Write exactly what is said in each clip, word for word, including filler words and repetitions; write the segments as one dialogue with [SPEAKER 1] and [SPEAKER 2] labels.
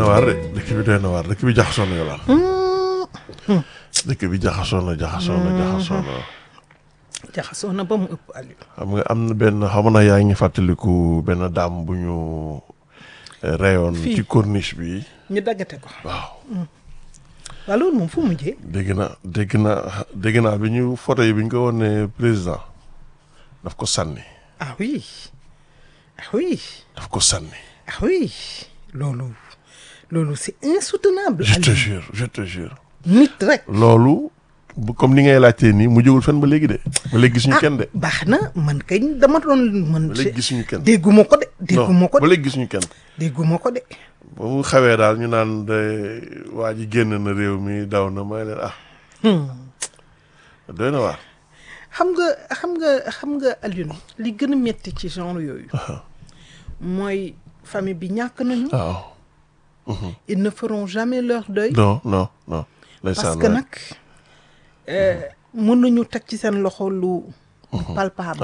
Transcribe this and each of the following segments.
[SPEAKER 1] waar de dëkk bi doy na waar dëkk bi jaxasoo na yolaan. dëkk bi jaxasoo na jaxasoo na jaxasoo na.
[SPEAKER 2] jaxasoo na ba mu ëpp Aliou.
[SPEAKER 1] xam nga am na benn xam na yaa ngi fàttaliku benn daam bu ñu reyoon ci corniche bi.
[SPEAKER 2] ñu daggate ko.
[SPEAKER 1] waaw.
[SPEAKER 2] waaw loolu moom fu mujjee.
[SPEAKER 1] dégg na dégg na dégg naa bi ñu photo yi bi ñu ko woon ne président daf ko sànni.
[SPEAKER 2] ah oui ah oui.
[SPEAKER 1] daf ko sànni.
[SPEAKER 2] ah oui loolu loolu c'est insoutenable.
[SPEAKER 1] je te jure je te jure.
[SPEAKER 2] nit rek.
[SPEAKER 1] loolu comme ni ngay laajtee nii mu jógul fenn ba léegi de. ba léegi gisuñu kenn de.
[SPEAKER 2] baax na man kañ dama doon man.
[SPEAKER 1] ba léegi gisuñu kenn
[SPEAKER 2] dégguma ko de. dégguma ko de
[SPEAKER 1] ba léegi gisuñu kenn.
[SPEAKER 2] dégguma ko de.
[SPEAKER 1] ba mu xawee daal ñu naan de waa ji génn na réew mi daw na may leen ah. doy na waar.
[SPEAKER 2] xam nga xam nga xam nga Alioune li gën a métti ci genre yooyu. mooy famille bi ñàkk nañu.
[SPEAKER 1] waaw.
[SPEAKER 2] ils ne feront jamais leur deuil.
[SPEAKER 1] non non non.
[SPEAKER 2] parce que nag mën nañu teg ci seen loxo lu. palpable.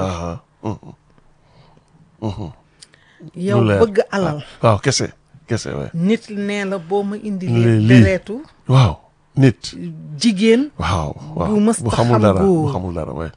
[SPEAKER 2] yow bëgg alal.
[SPEAKER 1] waaw kese kese waay.
[SPEAKER 2] nit nee la boo ma indi.
[SPEAKER 1] lii
[SPEAKER 2] deretu.
[SPEAKER 1] waaw nit.
[SPEAKER 2] jigéen.
[SPEAKER 1] waaw waaw
[SPEAKER 2] bu mës
[SPEAKER 1] bu xamul dara bu xamul dara waay.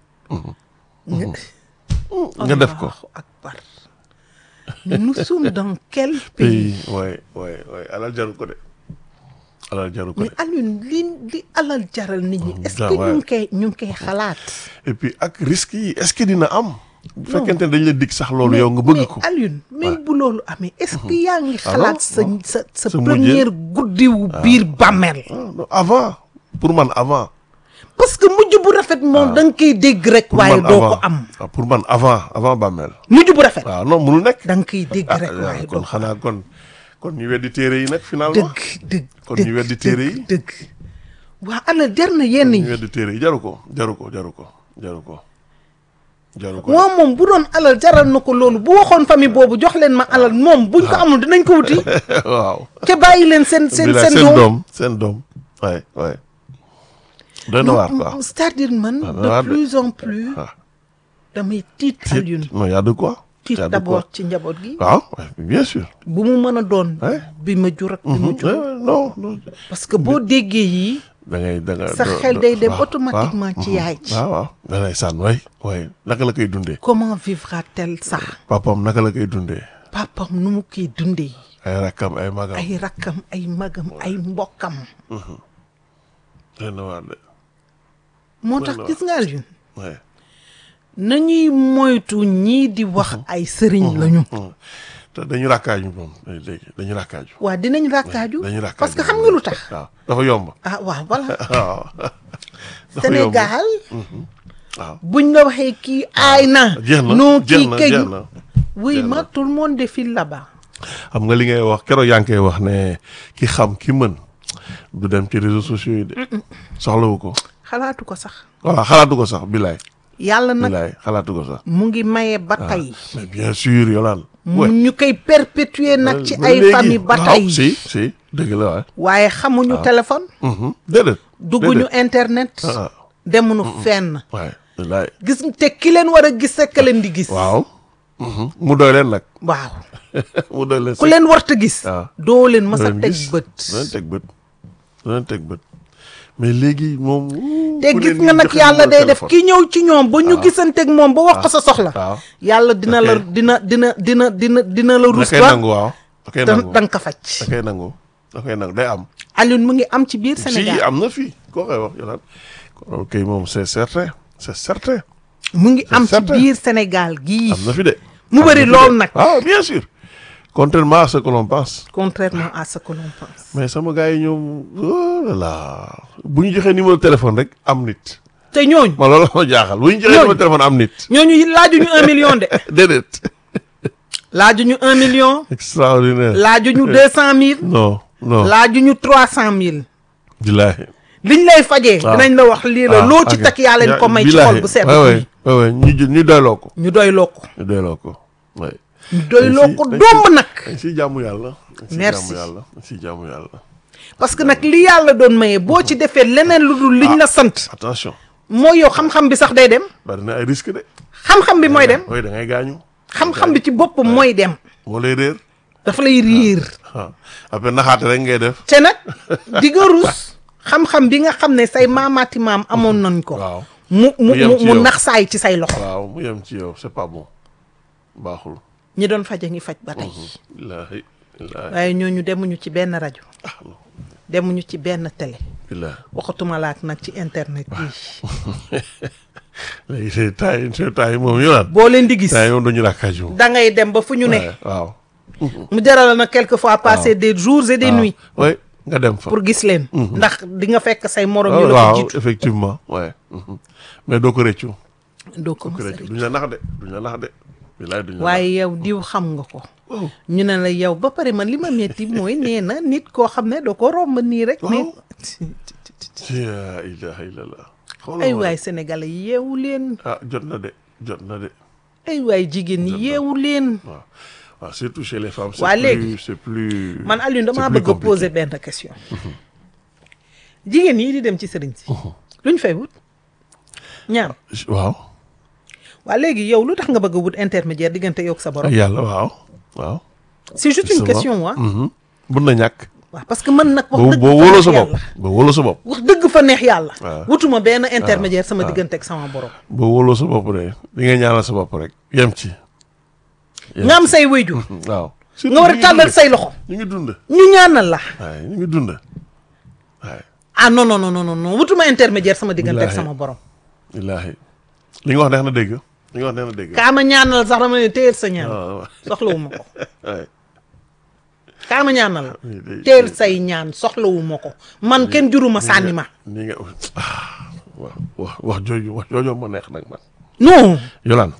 [SPEAKER 1] nga def ko.
[SPEAKER 2] akbar nous sommes dans quel pays.
[SPEAKER 1] waay waay waay alal jaru ko de. alal jaru ko de
[SPEAKER 2] mais Alioune li li alal jaral nit ñi. est-ce que ñu ngi koy ñu ngi koy xalaat. et
[SPEAKER 1] puis ak risques yi est-ce que dina am. bu fekkente ne dañ la dig sax loolu yow nga bëgg ko.
[SPEAKER 2] mais Alioune même bu loolu amee est-ce que yaa ngi xalaat sa sa sa première guddiwu biir bàmmeel.
[SPEAKER 1] avant pour man avant.
[SPEAKER 2] parce que mujj bu rafet moom da nga koy dégg rek. waaye doo ko am.
[SPEAKER 1] pour man avant avant bàmmeel.
[SPEAKER 2] mujj bu rafet.
[SPEAKER 1] waaw non mënul nekk.
[SPEAKER 2] da nga koy dégg rek waaye doo
[SPEAKER 1] kon xanaa kon kon ñu weddi téere yi nag finalement.
[SPEAKER 2] dëgg dëgg
[SPEAKER 1] kon ñu weddi téere yi
[SPEAKER 2] dëgg waa alal jar na yenn yi.
[SPEAKER 1] ñu weddi téere yi jaru ko jaru ko jaru ko jaru ko. jaru ko
[SPEAKER 2] moom moom bu doon alal jaral na ko loolu bu waxoon famille boobu jox leen ma alal moom buñ ko amul dinañ ko wuti.
[SPEAKER 1] waaw
[SPEAKER 2] te bàyyi leen seen seen seen doom
[SPEAKER 1] seen doom waay waay. doy na waar quoi
[SPEAKER 2] c'est-à-dire man de plus en plus. damay tiit Alioune.
[SPEAKER 1] non y a de quoi.
[SPEAKER 2] tiit d'abord ci njaboot gi.
[SPEAKER 1] waaw bien sûr.
[SPEAKER 2] bu mu mën a doon. bi ma jur ak bi ma jur.
[SPEAKER 1] non non.
[SPEAKER 2] parce que boo déggee yii.
[SPEAKER 1] da ngay da nga
[SPEAKER 2] sa xel day dem automatiquement ci yaay ci.
[SPEAKER 1] waaw waaw da ngay sànn waay waay naka la koy dundee.
[SPEAKER 2] comment vivra-t-elle ça.
[SPEAKER 1] papam naka la koy dundee.
[SPEAKER 2] papam nu mu koy dundee.
[SPEAKER 1] ay rakkam ay magam
[SPEAKER 2] ay rakkam ay magam ay mbokkam.
[SPEAKER 1] doy na waar de.
[SPEAKER 2] moo tax gis nga Alioune. nañuy moytu ñii di wax ay sëriñ lañu.
[SPEAKER 1] te dañu rakkaaju moom léegi dañu rakkaaju.
[SPEAKER 2] waaw dinañ rakkaaju.
[SPEAKER 1] dañu rakkaaju
[SPEAKER 2] parce que xam nga lu tax.
[SPEAKER 1] waaw dafa yomb.
[SPEAKER 2] ah waaw voilà.
[SPEAKER 1] waaw.
[SPEAKER 2] Sénégal.
[SPEAKER 1] waaw
[SPEAKER 2] buñ la waxee kii aay na.
[SPEAKER 1] jeex na
[SPEAKER 2] non
[SPEAKER 1] jeex
[SPEAKER 2] kii
[SPEAKER 1] na
[SPEAKER 2] kay.
[SPEAKER 1] jeex na
[SPEAKER 2] oui ma tout le monde défile là-bas.
[SPEAKER 1] xam nga li ngay wax keroog yaa ngi koy wax ne ki xam ki mën du dem ci réseaux sociaux yi de. soxlawu ko.
[SPEAKER 2] xalaatu ko sax.
[SPEAKER 1] waaw xalaatu ko sax bilaay.
[SPEAKER 2] yàlla nag
[SPEAKER 1] bilaay xalaatu ko sax.
[SPEAKER 2] mu ngi maye ba tey.
[SPEAKER 1] mais bien sûr Yolande.
[SPEAKER 2] mu ñu koy perpétuer nag ci ay famille ba tey.
[SPEAKER 1] si si dëgg la waay.
[SPEAKER 2] waaye xamuñu téléphone.
[SPEAKER 1] déedéet.
[SPEAKER 2] dugguñu internet. demuñu fenn.
[SPEAKER 1] waay bilaay.
[SPEAKER 2] gis te ki leen war a gis rek ka leen di gis.
[SPEAKER 1] waaw. mu doy leen nag.
[SPEAKER 2] waaw.
[SPEAKER 1] mu doy leen
[SPEAKER 2] ku leen warta gis.
[SPEAKER 1] waaw
[SPEAKER 2] doo leen mës a teg bët.
[SPEAKER 1] doo leen teg bët doo leen teg bët mais léegi moom.
[SPEAKER 2] te gis nga nag yàlla day def ki ñëw ci ñoom ba ñu gisanteeg moom ba wax ko sa soxla.
[SPEAKER 1] waaw
[SPEAKER 2] yàlla dina la dina dina dina dina dina la rus.
[SPEAKER 1] da koy nangu waaw da koy nangu
[SPEAKER 2] da nga ko faj.
[SPEAKER 1] da koy nangu da koy nangu day am.
[SPEAKER 2] Alioune mu ngi am ci biir Sénégal
[SPEAKER 1] si am na fii koo koy wax Yolande kon kay moom c'est certain c'est certain.
[SPEAKER 2] mu ngi am ci biir Sénégal gii.
[SPEAKER 1] am na fi de.
[SPEAKER 2] mu bëri lool nag.
[SPEAKER 1] ah bien sûr. contrairement à ce que l'on pense.
[SPEAKER 2] contrairement à ce que l'on pense.
[SPEAKER 1] mais sama gars yi ñoom oh là là bu ñu joxee numéro téléphone rek am nit.
[SPEAKER 2] te ñooñu.
[SPEAKER 1] ma loolu ma jaaxal bu ñu joxee numéro téléphone am nit.
[SPEAKER 2] ñooñu laajuñu un million de.
[SPEAKER 1] déedéet.
[SPEAKER 2] laajuñu un million.
[SPEAKER 1] extraordinaire.
[SPEAKER 2] laajuñu deux cent mille.
[SPEAKER 1] non non
[SPEAKER 2] laajuñu trois cent mille.
[SPEAKER 1] billaahi.
[SPEAKER 2] liñ lay fajee. dinañ la wax lii la loo ci takk yaa leen ko may. ci xol bu sedd
[SPEAKER 1] bi waaw ñu ñu doyloo ko.
[SPEAKER 2] ñu doyloo ko.
[SPEAKER 1] ñu doyloo ko waay.
[SPEAKER 2] ñu doyloo ko domb nag.
[SPEAKER 1] dañ siy jaamu yàlla.
[SPEAKER 2] merci
[SPEAKER 1] dañ siy jaamu yàlla dañ siy jaamu yàlla.
[SPEAKER 2] parce que nag li yàlla doon maye boo ci defee leneen lu dul liñ la sant.
[SPEAKER 1] attention.
[SPEAKER 2] mooy yow xam-xam bi sax day dem.
[SPEAKER 1] bari na ay risque de.
[SPEAKER 2] xam-xam bi mooy dem.
[SPEAKER 1] oui da ngay gaañu.
[SPEAKER 2] xam-xam bi ci boppam mooy dem.
[SPEAKER 1] moo lay réer.
[SPEAKER 2] dafa lay riir.
[SPEAKER 1] ah après naxaate rek ngay def.
[SPEAKER 2] te nag di nga rus xam-xam bi nga xam ne say maamaati maam amoon nañ ko.
[SPEAKER 1] waaw
[SPEAKER 2] mu mu
[SPEAKER 1] mu yem ci
[SPEAKER 2] mu
[SPEAKER 1] yow.
[SPEAKER 2] nax saay ci say loxo.
[SPEAKER 1] waaw mu yem ci yow c'est pas bon baaxul.
[SPEAKER 2] ñi doon faj a ngi faj ba tey.
[SPEAKER 1] billaahi billaahi
[SPEAKER 2] waaye ñooñu demuñu ci benn rajo.
[SPEAKER 1] ah non
[SPEAKER 2] demuñu ci benn télé.
[SPEAKER 1] billaahi.
[SPEAKER 2] waxatuma laak nag ci internet bi.
[SPEAKER 1] léegi c'est taay c'est taay moom ñu naan.
[SPEAKER 2] boo leen di gis
[SPEAKER 1] taay moom dañu rakkaaju moom.
[SPEAKER 2] da ngay dem ba fu ñu ne.
[SPEAKER 1] waaw.
[SPEAKER 2] mu jaral na quelquefois passer des jours et des nuits.
[SPEAKER 1] oui nga dem fa.
[SPEAKER 2] pour gis leen. ndax di nga fekk say morom yu la ko
[SPEAKER 1] waaw
[SPEAKER 2] jiitu.
[SPEAKER 1] effectivement ouais. mais doo ko rëccu.
[SPEAKER 2] doo ko
[SPEAKER 1] doo ko
[SPEAKER 2] mos a
[SPEAKER 1] rëccu
[SPEAKER 2] rëcc.
[SPEAKER 1] duñ la nax de duñ la nax de. bilaay duñ la nax.
[SPEAKER 2] waaye yow diw xam nga ko. ñu ne la yow ba pare man li ma metti mooy nee na nit koo xam ne doo ko romb nii rek. mais
[SPEAKER 1] yaa ilaaha illallah. xoolal
[SPEAKER 2] ay
[SPEAKER 1] ma
[SPEAKER 2] waay
[SPEAKER 1] rek.
[SPEAKER 2] sénégalais yeewu leen.
[SPEAKER 1] ah jot na de jot na de.
[SPEAKER 2] ay waay jigéen ñi yeewu leen.
[SPEAKER 1] waaw waaw surtout chez les femmes. c'est
[SPEAKER 2] Waa
[SPEAKER 1] plus
[SPEAKER 2] léegi.
[SPEAKER 1] c'est plus.
[SPEAKER 2] man Alioune damaa
[SPEAKER 1] c'est plus
[SPEAKER 2] bëgg a
[SPEAKER 1] compliqué.
[SPEAKER 2] poser benn question. jigéen yi di dem ci sëriñ si. luñ fay wut. ñaar
[SPEAKER 1] waaw.
[SPEAKER 2] waa léegi yow lu tax nga bëgg a wut intermédiaire diggante yow ak sa borom.
[SPEAKER 1] yàlla waaw waaw.
[SPEAKER 2] c'est juste une
[SPEAKER 1] Justement.
[SPEAKER 2] question waa.
[SPEAKER 1] mun na ñàkk.
[SPEAKER 2] waaw parce que man nag wax
[SPEAKER 1] boo
[SPEAKER 2] dëgg
[SPEAKER 1] boo
[SPEAKER 2] fa
[SPEAKER 1] wóoloo
[SPEAKER 2] neex
[SPEAKER 1] sa bopp
[SPEAKER 2] yàlla.
[SPEAKER 1] boo wóoloo sa bopp.
[SPEAKER 2] wax dëgg fa neex yàlla.
[SPEAKER 1] waaw.
[SPEAKER 2] wutuma benn intermédiaire sama diggante ak sama borom.
[SPEAKER 1] boo wóoloo sa bopp de di nga ñaanal sa bopp rek yem ci. yem
[SPEAKER 2] nga am
[SPEAKER 1] ci.
[SPEAKER 2] say wayjur.
[SPEAKER 1] waaw.
[SPEAKER 2] nga war a tàllal say loxo.
[SPEAKER 1] ñu ngi dund.
[SPEAKER 2] ñu ñaanal la.
[SPEAKER 1] waaye ñu ngi dund. waaye.
[SPEAKER 2] ah non non non non non wutuma intermédiaire sama diggante ak
[SPEAKER 1] Wallaahi.
[SPEAKER 2] sama borom.
[SPEAKER 1] wallaahi li nga wax neex na dégg. li nga wax neex na dégg.
[SPEAKER 2] kaama ñaanal sax dama ne téyel sa ñaan.
[SPEAKER 1] waaw
[SPEAKER 2] soxlawuma ko.
[SPEAKER 1] waaye.
[SPEAKER 2] kaama ñaanal.
[SPEAKER 1] lii day-
[SPEAKER 2] téyel say ñaan soxlawuma ko. man kenn juruma sànni ma.
[SPEAKER 1] ni nga ah wax wax wax jooju wax jooju ma neex nag man.
[SPEAKER 2] non.
[SPEAKER 1] Yolaan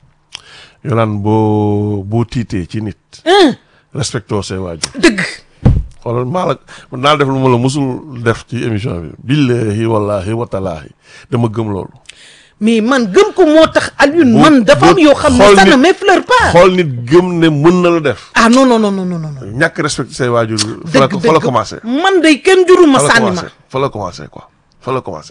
[SPEAKER 1] Yolaan boo boo tiitee ci nit.
[SPEAKER 2] hein,
[SPEAKER 1] respectoo say waajur.
[SPEAKER 2] dëgg.
[SPEAKER 1] xoolal maa la naa def lu ma la musul def ci émission bi. billahi wallahi watalaahi dama gëm loolu.
[SPEAKER 2] mais man gëm ko moo tax Alioune
[SPEAKER 1] Bu-
[SPEAKER 2] man dafa am
[SPEAKER 1] bu-
[SPEAKER 2] yoo xam ne
[SPEAKER 1] xool
[SPEAKER 2] ça ne
[SPEAKER 1] nit-
[SPEAKER 2] m'effleure pas.
[SPEAKER 1] xool nit gëm ne mën na la def.
[SPEAKER 2] ah non non non non non non.
[SPEAKER 1] ñàkk respecté say waajur. fa la
[SPEAKER 2] dëgg
[SPEAKER 1] fa la
[SPEAKER 2] dëgg
[SPEAKER 1] commencé.
[SPEAKER 2] man day kenn juruma
[SPEAKER 1] fa la
[SPEAKER 2] sànni ma.
[SPEAKER 1] commencé fa la commencé quoi fa la commencé.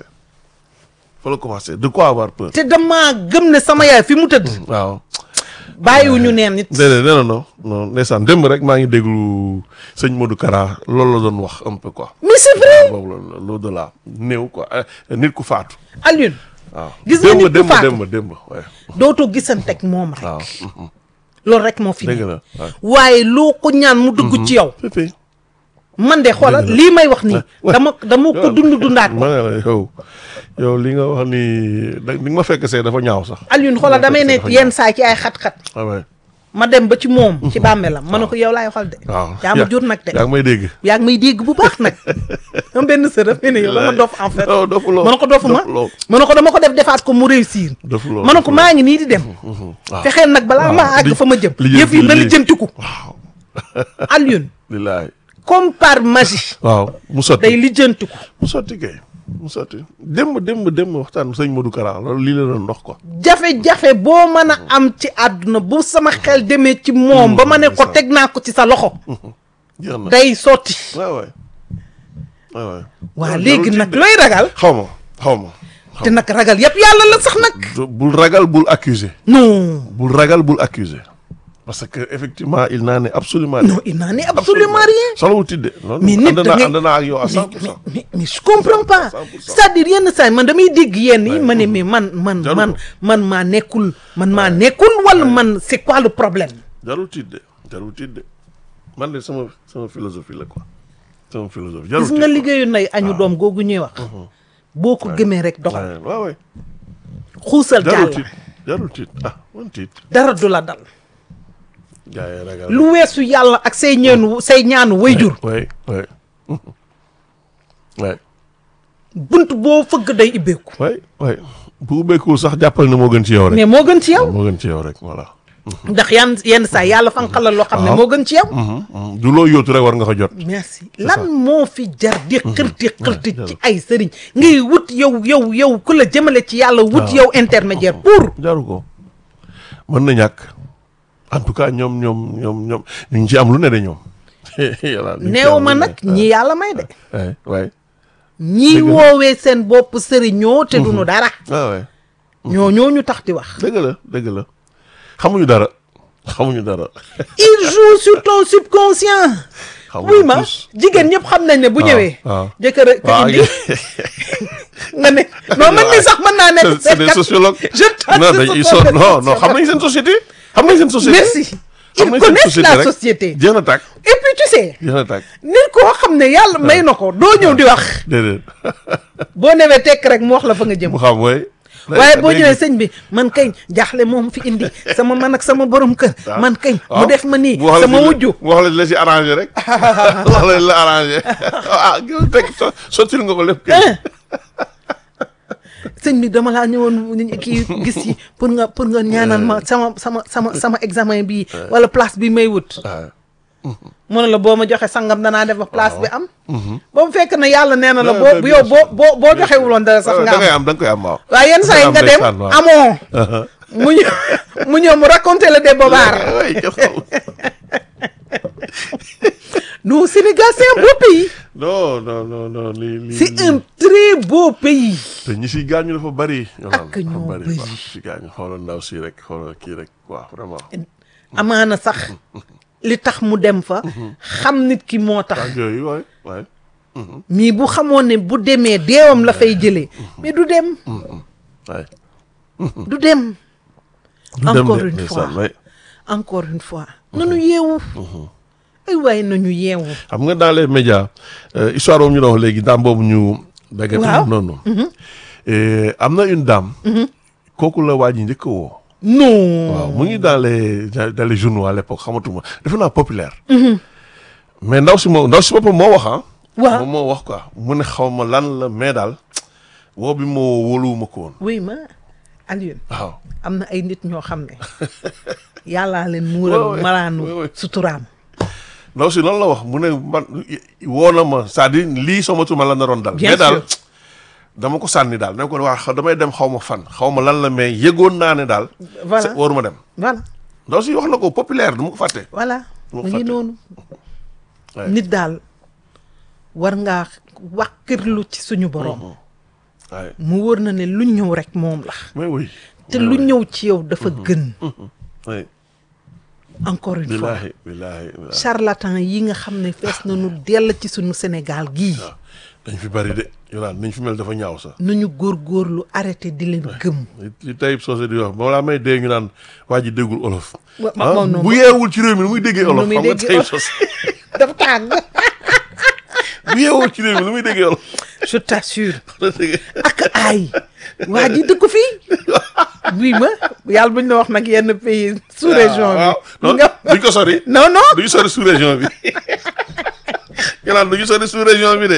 [SPEAKER 1] fa la commencé de quoi avoir peur.
[SPEAKER 2] te damaa gëm ne sama yaay fi mu tëdd.
[SPEAKER 1] waaw.
[SPEAKER 2] bàyyiwuñu neen nit.
[SPEAKER 1] déedéet non non non ndeysaan démb rek maa ngi déglu sëñ Modou Kara loolu la doon wax un peu quoi.
[SPEAKER 2] mais c'est vrai.
[SPEAKER 1] boobu la l'au-delà néew quoi eh, nit ku faatu.
[SPEAKER 2] Alioune.
[SPEAKER 1] waaw
[SPEAKER 2] Gis nga nit ku
[SPEAKER 1] démb
[SPEAKER 2] faatu.
[SPEAKER 1] démb démb waaye.
[SPEAKER 2] dootoo gisanteeg moom rek.
[SPEAKER 1] waaw.
[SPEAKER 2] loolu rek moo fi
[SPEAKER 1] dëgg
[SPEAKER 2] ne.
[SPEAKER 1] la waaw.
[SPEAKER 2] waaye loo ko ñaan mu dugg ci yow.
[SPEAKER 1] Pépé.
[SPEAKER 2] man de xoolal
[SPEAKER 1] Dëgg la.
[SPEAKER 2] lii may wax nii.
[SPEAKER 1] Ouais.
[SPEAKER 2] dama dama ko dund dundaat ko.
[SPEAKER 1] ma ne la yow yow li nga wax ni da li nga ma fekk see dafa ñaaw sax.
[SPEAKER 2] Alioune xoolal damay ne
[SPEAKER 1] dafa
[SPEAKER 2] yenn saa ci ay xat-xat.
[SPEAKER 1] ah ouais.
[SPEAKER 2] ma dem ba ci moom. ci bàmmeelam ma ne ko yow laay waxal de.
[SPEAKER 1] waaw
[SPEAKER 2] yaa ma jur nag de.
[SPEAKER 1] yaa ngi may dégg.
[SPEAKER 2] yaa ngi may dégg bu baax nag. am benn sër daf ne yow dama dof en fait.
[SPEAKER 1] non dofuloo
[SPEAKER 2] ma ne ko dofuma
[SPEAKER 1] dofuloo
[SPEAKER 2] ma ne ko dama ko def defaat ko mu réussir.
[SPEAKER 1] dofuloo
[SPEAKER 2] ma ne ko maa ngi nii di dem.
[SPEAKER 1] waaw
[SPEAKER 2] fexeel nag balaa
[SPEAKER 1] waaw,
[SPEAKER 2] maa àgg
[SPEAKER 1] li-
[SPEAKER 2] fa ma jëm.
[SPEAKER 1] li-
[SPEAKER 2] yëf yi na
[SPEAKER 1] li-
[SPEAKER 2] li jëntiku.
[SPEAKER 1] waaw.
[SPEAKER 2] Alioune
[SPEAKER 1] lillaay.
[SPEAKER 2] comme par magie.
[SPEAKER 1] waaw mu sotti.
[SPEAKER 2] day lijjantiku.
[SPEAKER 1] mu sotti kay mu sotti démb démb démb waxtaan sëñ Modou Kara loolu lii la doon ndox quoi.
[SPEAKER 2] jafe-jafe boo mën a am ci àdduna bu sama xel demee ci moom ba ma ne ko teg naa ko ci sa loxo.
[SPEAKER 1] jeex na
[SPEAKER 2] day sotti.
[SPEAKER 1] waaw waay waaw waay.
[SPEAKER 2] waa léegi nag looy ragal.
[SPEAKER 1] xaw ma xaw ma.
[SPEAKER 2] te nag ragal yëpp yàlla la sax nag.
[SPEAKER 1] Du- bul ragal bul accuser
[SPEAKER 2] non.
[SPEAKER 1] bul ragal bul accuser parce que effectivement il n'en est absolument
[SPEAKER 2] non il n'en est absolument rien.
[SPEAKER 1] solowul tidde loolu
[SPEAKER 2] mais nit
[SPEAKER 1] ànd
[SPEAKER 2] da
[SPEAKER 1] naa
[SPEAKER 2] ngay
[SPEAKER 1] ànd naa ak yow à cent
[SPEAKER 2] mais
[SPEAKER 1] pour cent
[SPEAKER 2] mais mais je comprends pas
[SPEAKER 1] cent pour cent.
[SPEAKER 2] c'est-à-dire yenn saa yi man damay dégg yenn yi
[SPEAKER 1] Ouais.
[SPEAKER 2] ma ne mais man man
[SPEAKER 1] Jaru
[SPEAKER 2] man
[SPEAKER 1] ko.
[SPEAKER 2] man maa nekkul man maa nekkul wala man c'est quoi le problème.
[SPEAKER 1] jarul tidde jarul tidde man de sama sama philosophie la quoi sama philosophie jarul
[SPEAKER 2] gis nga
[SPEAKER 1] tidde
[SPEAKER 2] liggéeyu nay añu doom googu ñuy wax. boo ko gëmee rek doxal.
[SPEAKER 1] waaw waay
[SPEAKER 2] xuusal
[SPEAKER 1] jarul
[SPEAKER 2] jàll
[SPEAKER 1] tiit jarul tiit ah man tiit
[SPEAKER 2] dara du la dal.
[SPEAKER 1] gaa yi ragal
[SPEAKER 2] lu weesu yàlla ak say ñeenu say ñaanu wayjur.
[SPEAKER 1] waay waay waay
[SPEAKER 2] bunt boo fëgg day ibbeeku.
[SPEAKER 1] waay waay bu ubbeekuwul sax jàppal ne moo gën ci yow rek
[SPEAKER 2] mais moo gën ci yow.
[SPEAKER 1] moo gën ci yow rek voilà
[SPEAKER 2] ndax yan yenn saa yàlla fanqal la loo xam ne
[SPEAKER 1] waaw.
[SPEAKER 2] moo gën ci yow.
[SPEAKER 1] du loo yóotu rek war nga ko jot
[SPEAKER 2] merci lan moo fi jar di xërti xërti ci ay sëriñ ngay wut yow yow yow ku la jëmale ci yàlla wut yow intermédiaire pour.
[SPEAKER 1] jaru ko mën na ñàkk en tout cas ñoom ñoom ñoom ñoom ñu ngi ci am lu ne de ñoom yàlla ñu ngi ci
[SPEAKER 2] neew
[SPEAKER 1] am
[SPEAKER 2] ma
[SPEAKER 1] lu ne.
[SPEAKER 2] nag ñi yàlla may de.
[SPEAKER 1] waay waay
[SPEAKER 2] ñi
[SPEAKER 1] Dëgg la.
[SPEAKER 2] woowee seen bopp sëriñoo te duñu dara.
[SPEAKER 1] waaw waay
[SPEAKER 2] ñoo ñoo ñu tax di wax.
[SPEAKER 1] dëgg la dëgg la xamuñu dara xamuñu dara
[SPEAKER 2] il joue sur ton subconscient
[SPEAKER 1] xaw
[SPEAKER 2] wuy ma jigéen ñëpp xam nañ ne bu ñëwee jëkkër a ka indi nga ne non man mii sax mën naa nekk
[SPEAKER 1] c'est des sociologues
[SPEAKER 2] je
[SPEAKER 1] non ils sont non non xam nañ seen société xam nañ seen société
[SPEAKER 2] merci ils connaissent la société
[SPEAKER 1] jeex na tàkk
[SPEAKER 2] et puis tu sais
[SPEAKER 1] jeex na tàkk
[SPEAKER 2] nit koo xam ne yàlla may na ko doo ñëw di wax
[SPEAKER 1] déedéet
[SPEAKER 2] boo newee tekk rek mu wax la fa nga jëm
[SPEAKER 1] mu xam way
[SPEAKER 2] waaye boo ñëwee sëñ bi man kañ jaaxle moom fi indi sama man ak sama borom kër man kañ mu def ma nii sama wujju
[SPEAKER 1] wax la la si arrangé rek wax la la arrangé ah gën teg sottil nga ko lépp kay
[SPEAKER 2] sëñ bi dama laa ñëwoon kii gis yi pour nga pour nga ñaanal ma sama sama sama sama examen bii wala place bi may wut mu ne la boo ma joxe sangam danaa def ba place bi am boobu fekk na yàlla nee na la boo yow boo boo boo joxewuloon dara sax nga am
[SPEAKER 1] da nga koy am waaw
[SPEAKER 2] waaye yenn saa yi nga dem amoo mu ñëw mu ñëw mu raconté le des bobards non Sénégal c'est un beau pays
[SPEAKER 1] non non non non lii lii
[SPEAKER 2] c'est un très beau pays
[SPEAKER 1] te ñi si gaañu dafa bari
[SPEAKER 2] ak ñoo bari
[SPEAKER 1] si gaañu xoolal ndaw si rek xoolal kii rek waaw vraiment
[SPEAKER 2] amaana sax li tax mu dem fa xam nit ki moo tax
[SPEAKER 1] yooyu waay waay
[SPEAKER 2] mii bu xamoon ne bu demee deewam la fay jëlee mais du dem
[SPEAKER 1] waay
[SPEAKER 2] du dem encore une
[SPEAKER 1] de
[SPEAKER 2] fois
[SPEAKER 1] waay
[SPEAKER 2] encore une fois nañu yeewu ay waaye nañu yeewu
[SPEAKER 1] xam nga dans les médias histoire boobu ñu doon wax léegi dame boobu ñu daggate
[SPEAKER 2] waaw
[SPEAKER 1] noonu am na une dame kooku la waa ji njëkk a woo
[SPEAKER 2] non
[SPEAKER 1] waaw mu ngi dans les dans les journaux à l'époque xamatuma defe naa populaire mais ndaw si moo ndaw si boppam moo wax ah
[SPEAKER 2] waaw
[SPEAKER 1] moom moo wax quoi mu ne xaw ma lan la mais daal woo bi moo wóoluwuma ko woon
[SPEAKER 2] oui ma Alioune
[SPEAKER 1] waaw
[SPEAKER 2] am na ay nit ñoo xam ne yàllaa leen muural malaanu suturaam
[SPEAKER 1] ndaw si loolu la wax mu ne man woo na ma c'est-à-dire lii somatuma la naroon dal
[SPEAKER 2] bien
[SPEAKER 1] mais daal
[SPEAKER 2] sûr
[SPEAKER 1] dama ko sànni daal ne ko waa damay dem xaw ma fan xaw ma lan la mais yëgoon naa ne daal
[SPEAKER 2] voilà
[SPEAKER 1] waruma dem
[SPEAKER 2] voilà
[SPEAKER 1] ndaw si wax na ko populaire du ma ko fàtte
[SPEAKER 2] voilà
[SPEAKER 1] mu
[SPEAKER 2] mu ngi
[SPEAKER 1] fàtte.
[SPEAKER 2] noonu
[SPEAKER 1] Ouais.
[SPEAKER 2] nit daal war ngaa wàkkirlu ci suñu borom
[SPEAKER 1] waaye
[SPEAKER 2] mu wóor na ne lu ñëw rek moom la
[SPEAKER 1] mais oui
[SPEAKER 2] te lu ñëw ci yow dafa gën
[SPEAKER 1] oui
[SPEAKER 2] encore une fois
[SPEAKER 1] billaahi billaahi billaahi
[SPEAKER 2] charlatan yi nga xam ne fees nañu dell ci suñu Sénégal gii
[SPEAKER 1] waaw dañ fi bari de yolaan nañ fi mel dafa ñaaw sax
[SPEAKER 2] nañu góorgóorlu arrêté di leen gëm
[SPEAKER 1] li Taïb Socé di wax balaa may dégg ñu naan waa ji déggul olof
[SPEAKER 2] wa- ma-
[SPEAKER 1] ah
[SPEAKER 2] moom noonu.
[SPEAKER 1] bu yeewul ci réew mi nu muy déggee olof
[SPEAKER 2] muy
[SPEAKER 1] xam nga
[SPEAKER 2] déggee
[SPEAKER 1] Taïb
[SPEAKER 2] olof.
[SPEAKER 1] Socé
[SPEAKER 2] dafa tàng
[SPEAKER 1] bu yeewul ci réew mi nu muy déggee olof
[SPEAKER 2] je t'assure ak ay waa ji dëkk fii bii ma yàlla buñ la wax nag yenn pays sous région
[SPEAKER 1] waaw
[SPEAKER 2] bi
[SPEAKER 1] non
[SPEAKER 2] nga
[SPEAKER 1] duñ ko sori
[SPEAKER 2] non non
[SPEAKER 1] duñu sori sous région bi nga naan duñu sori sous région bi de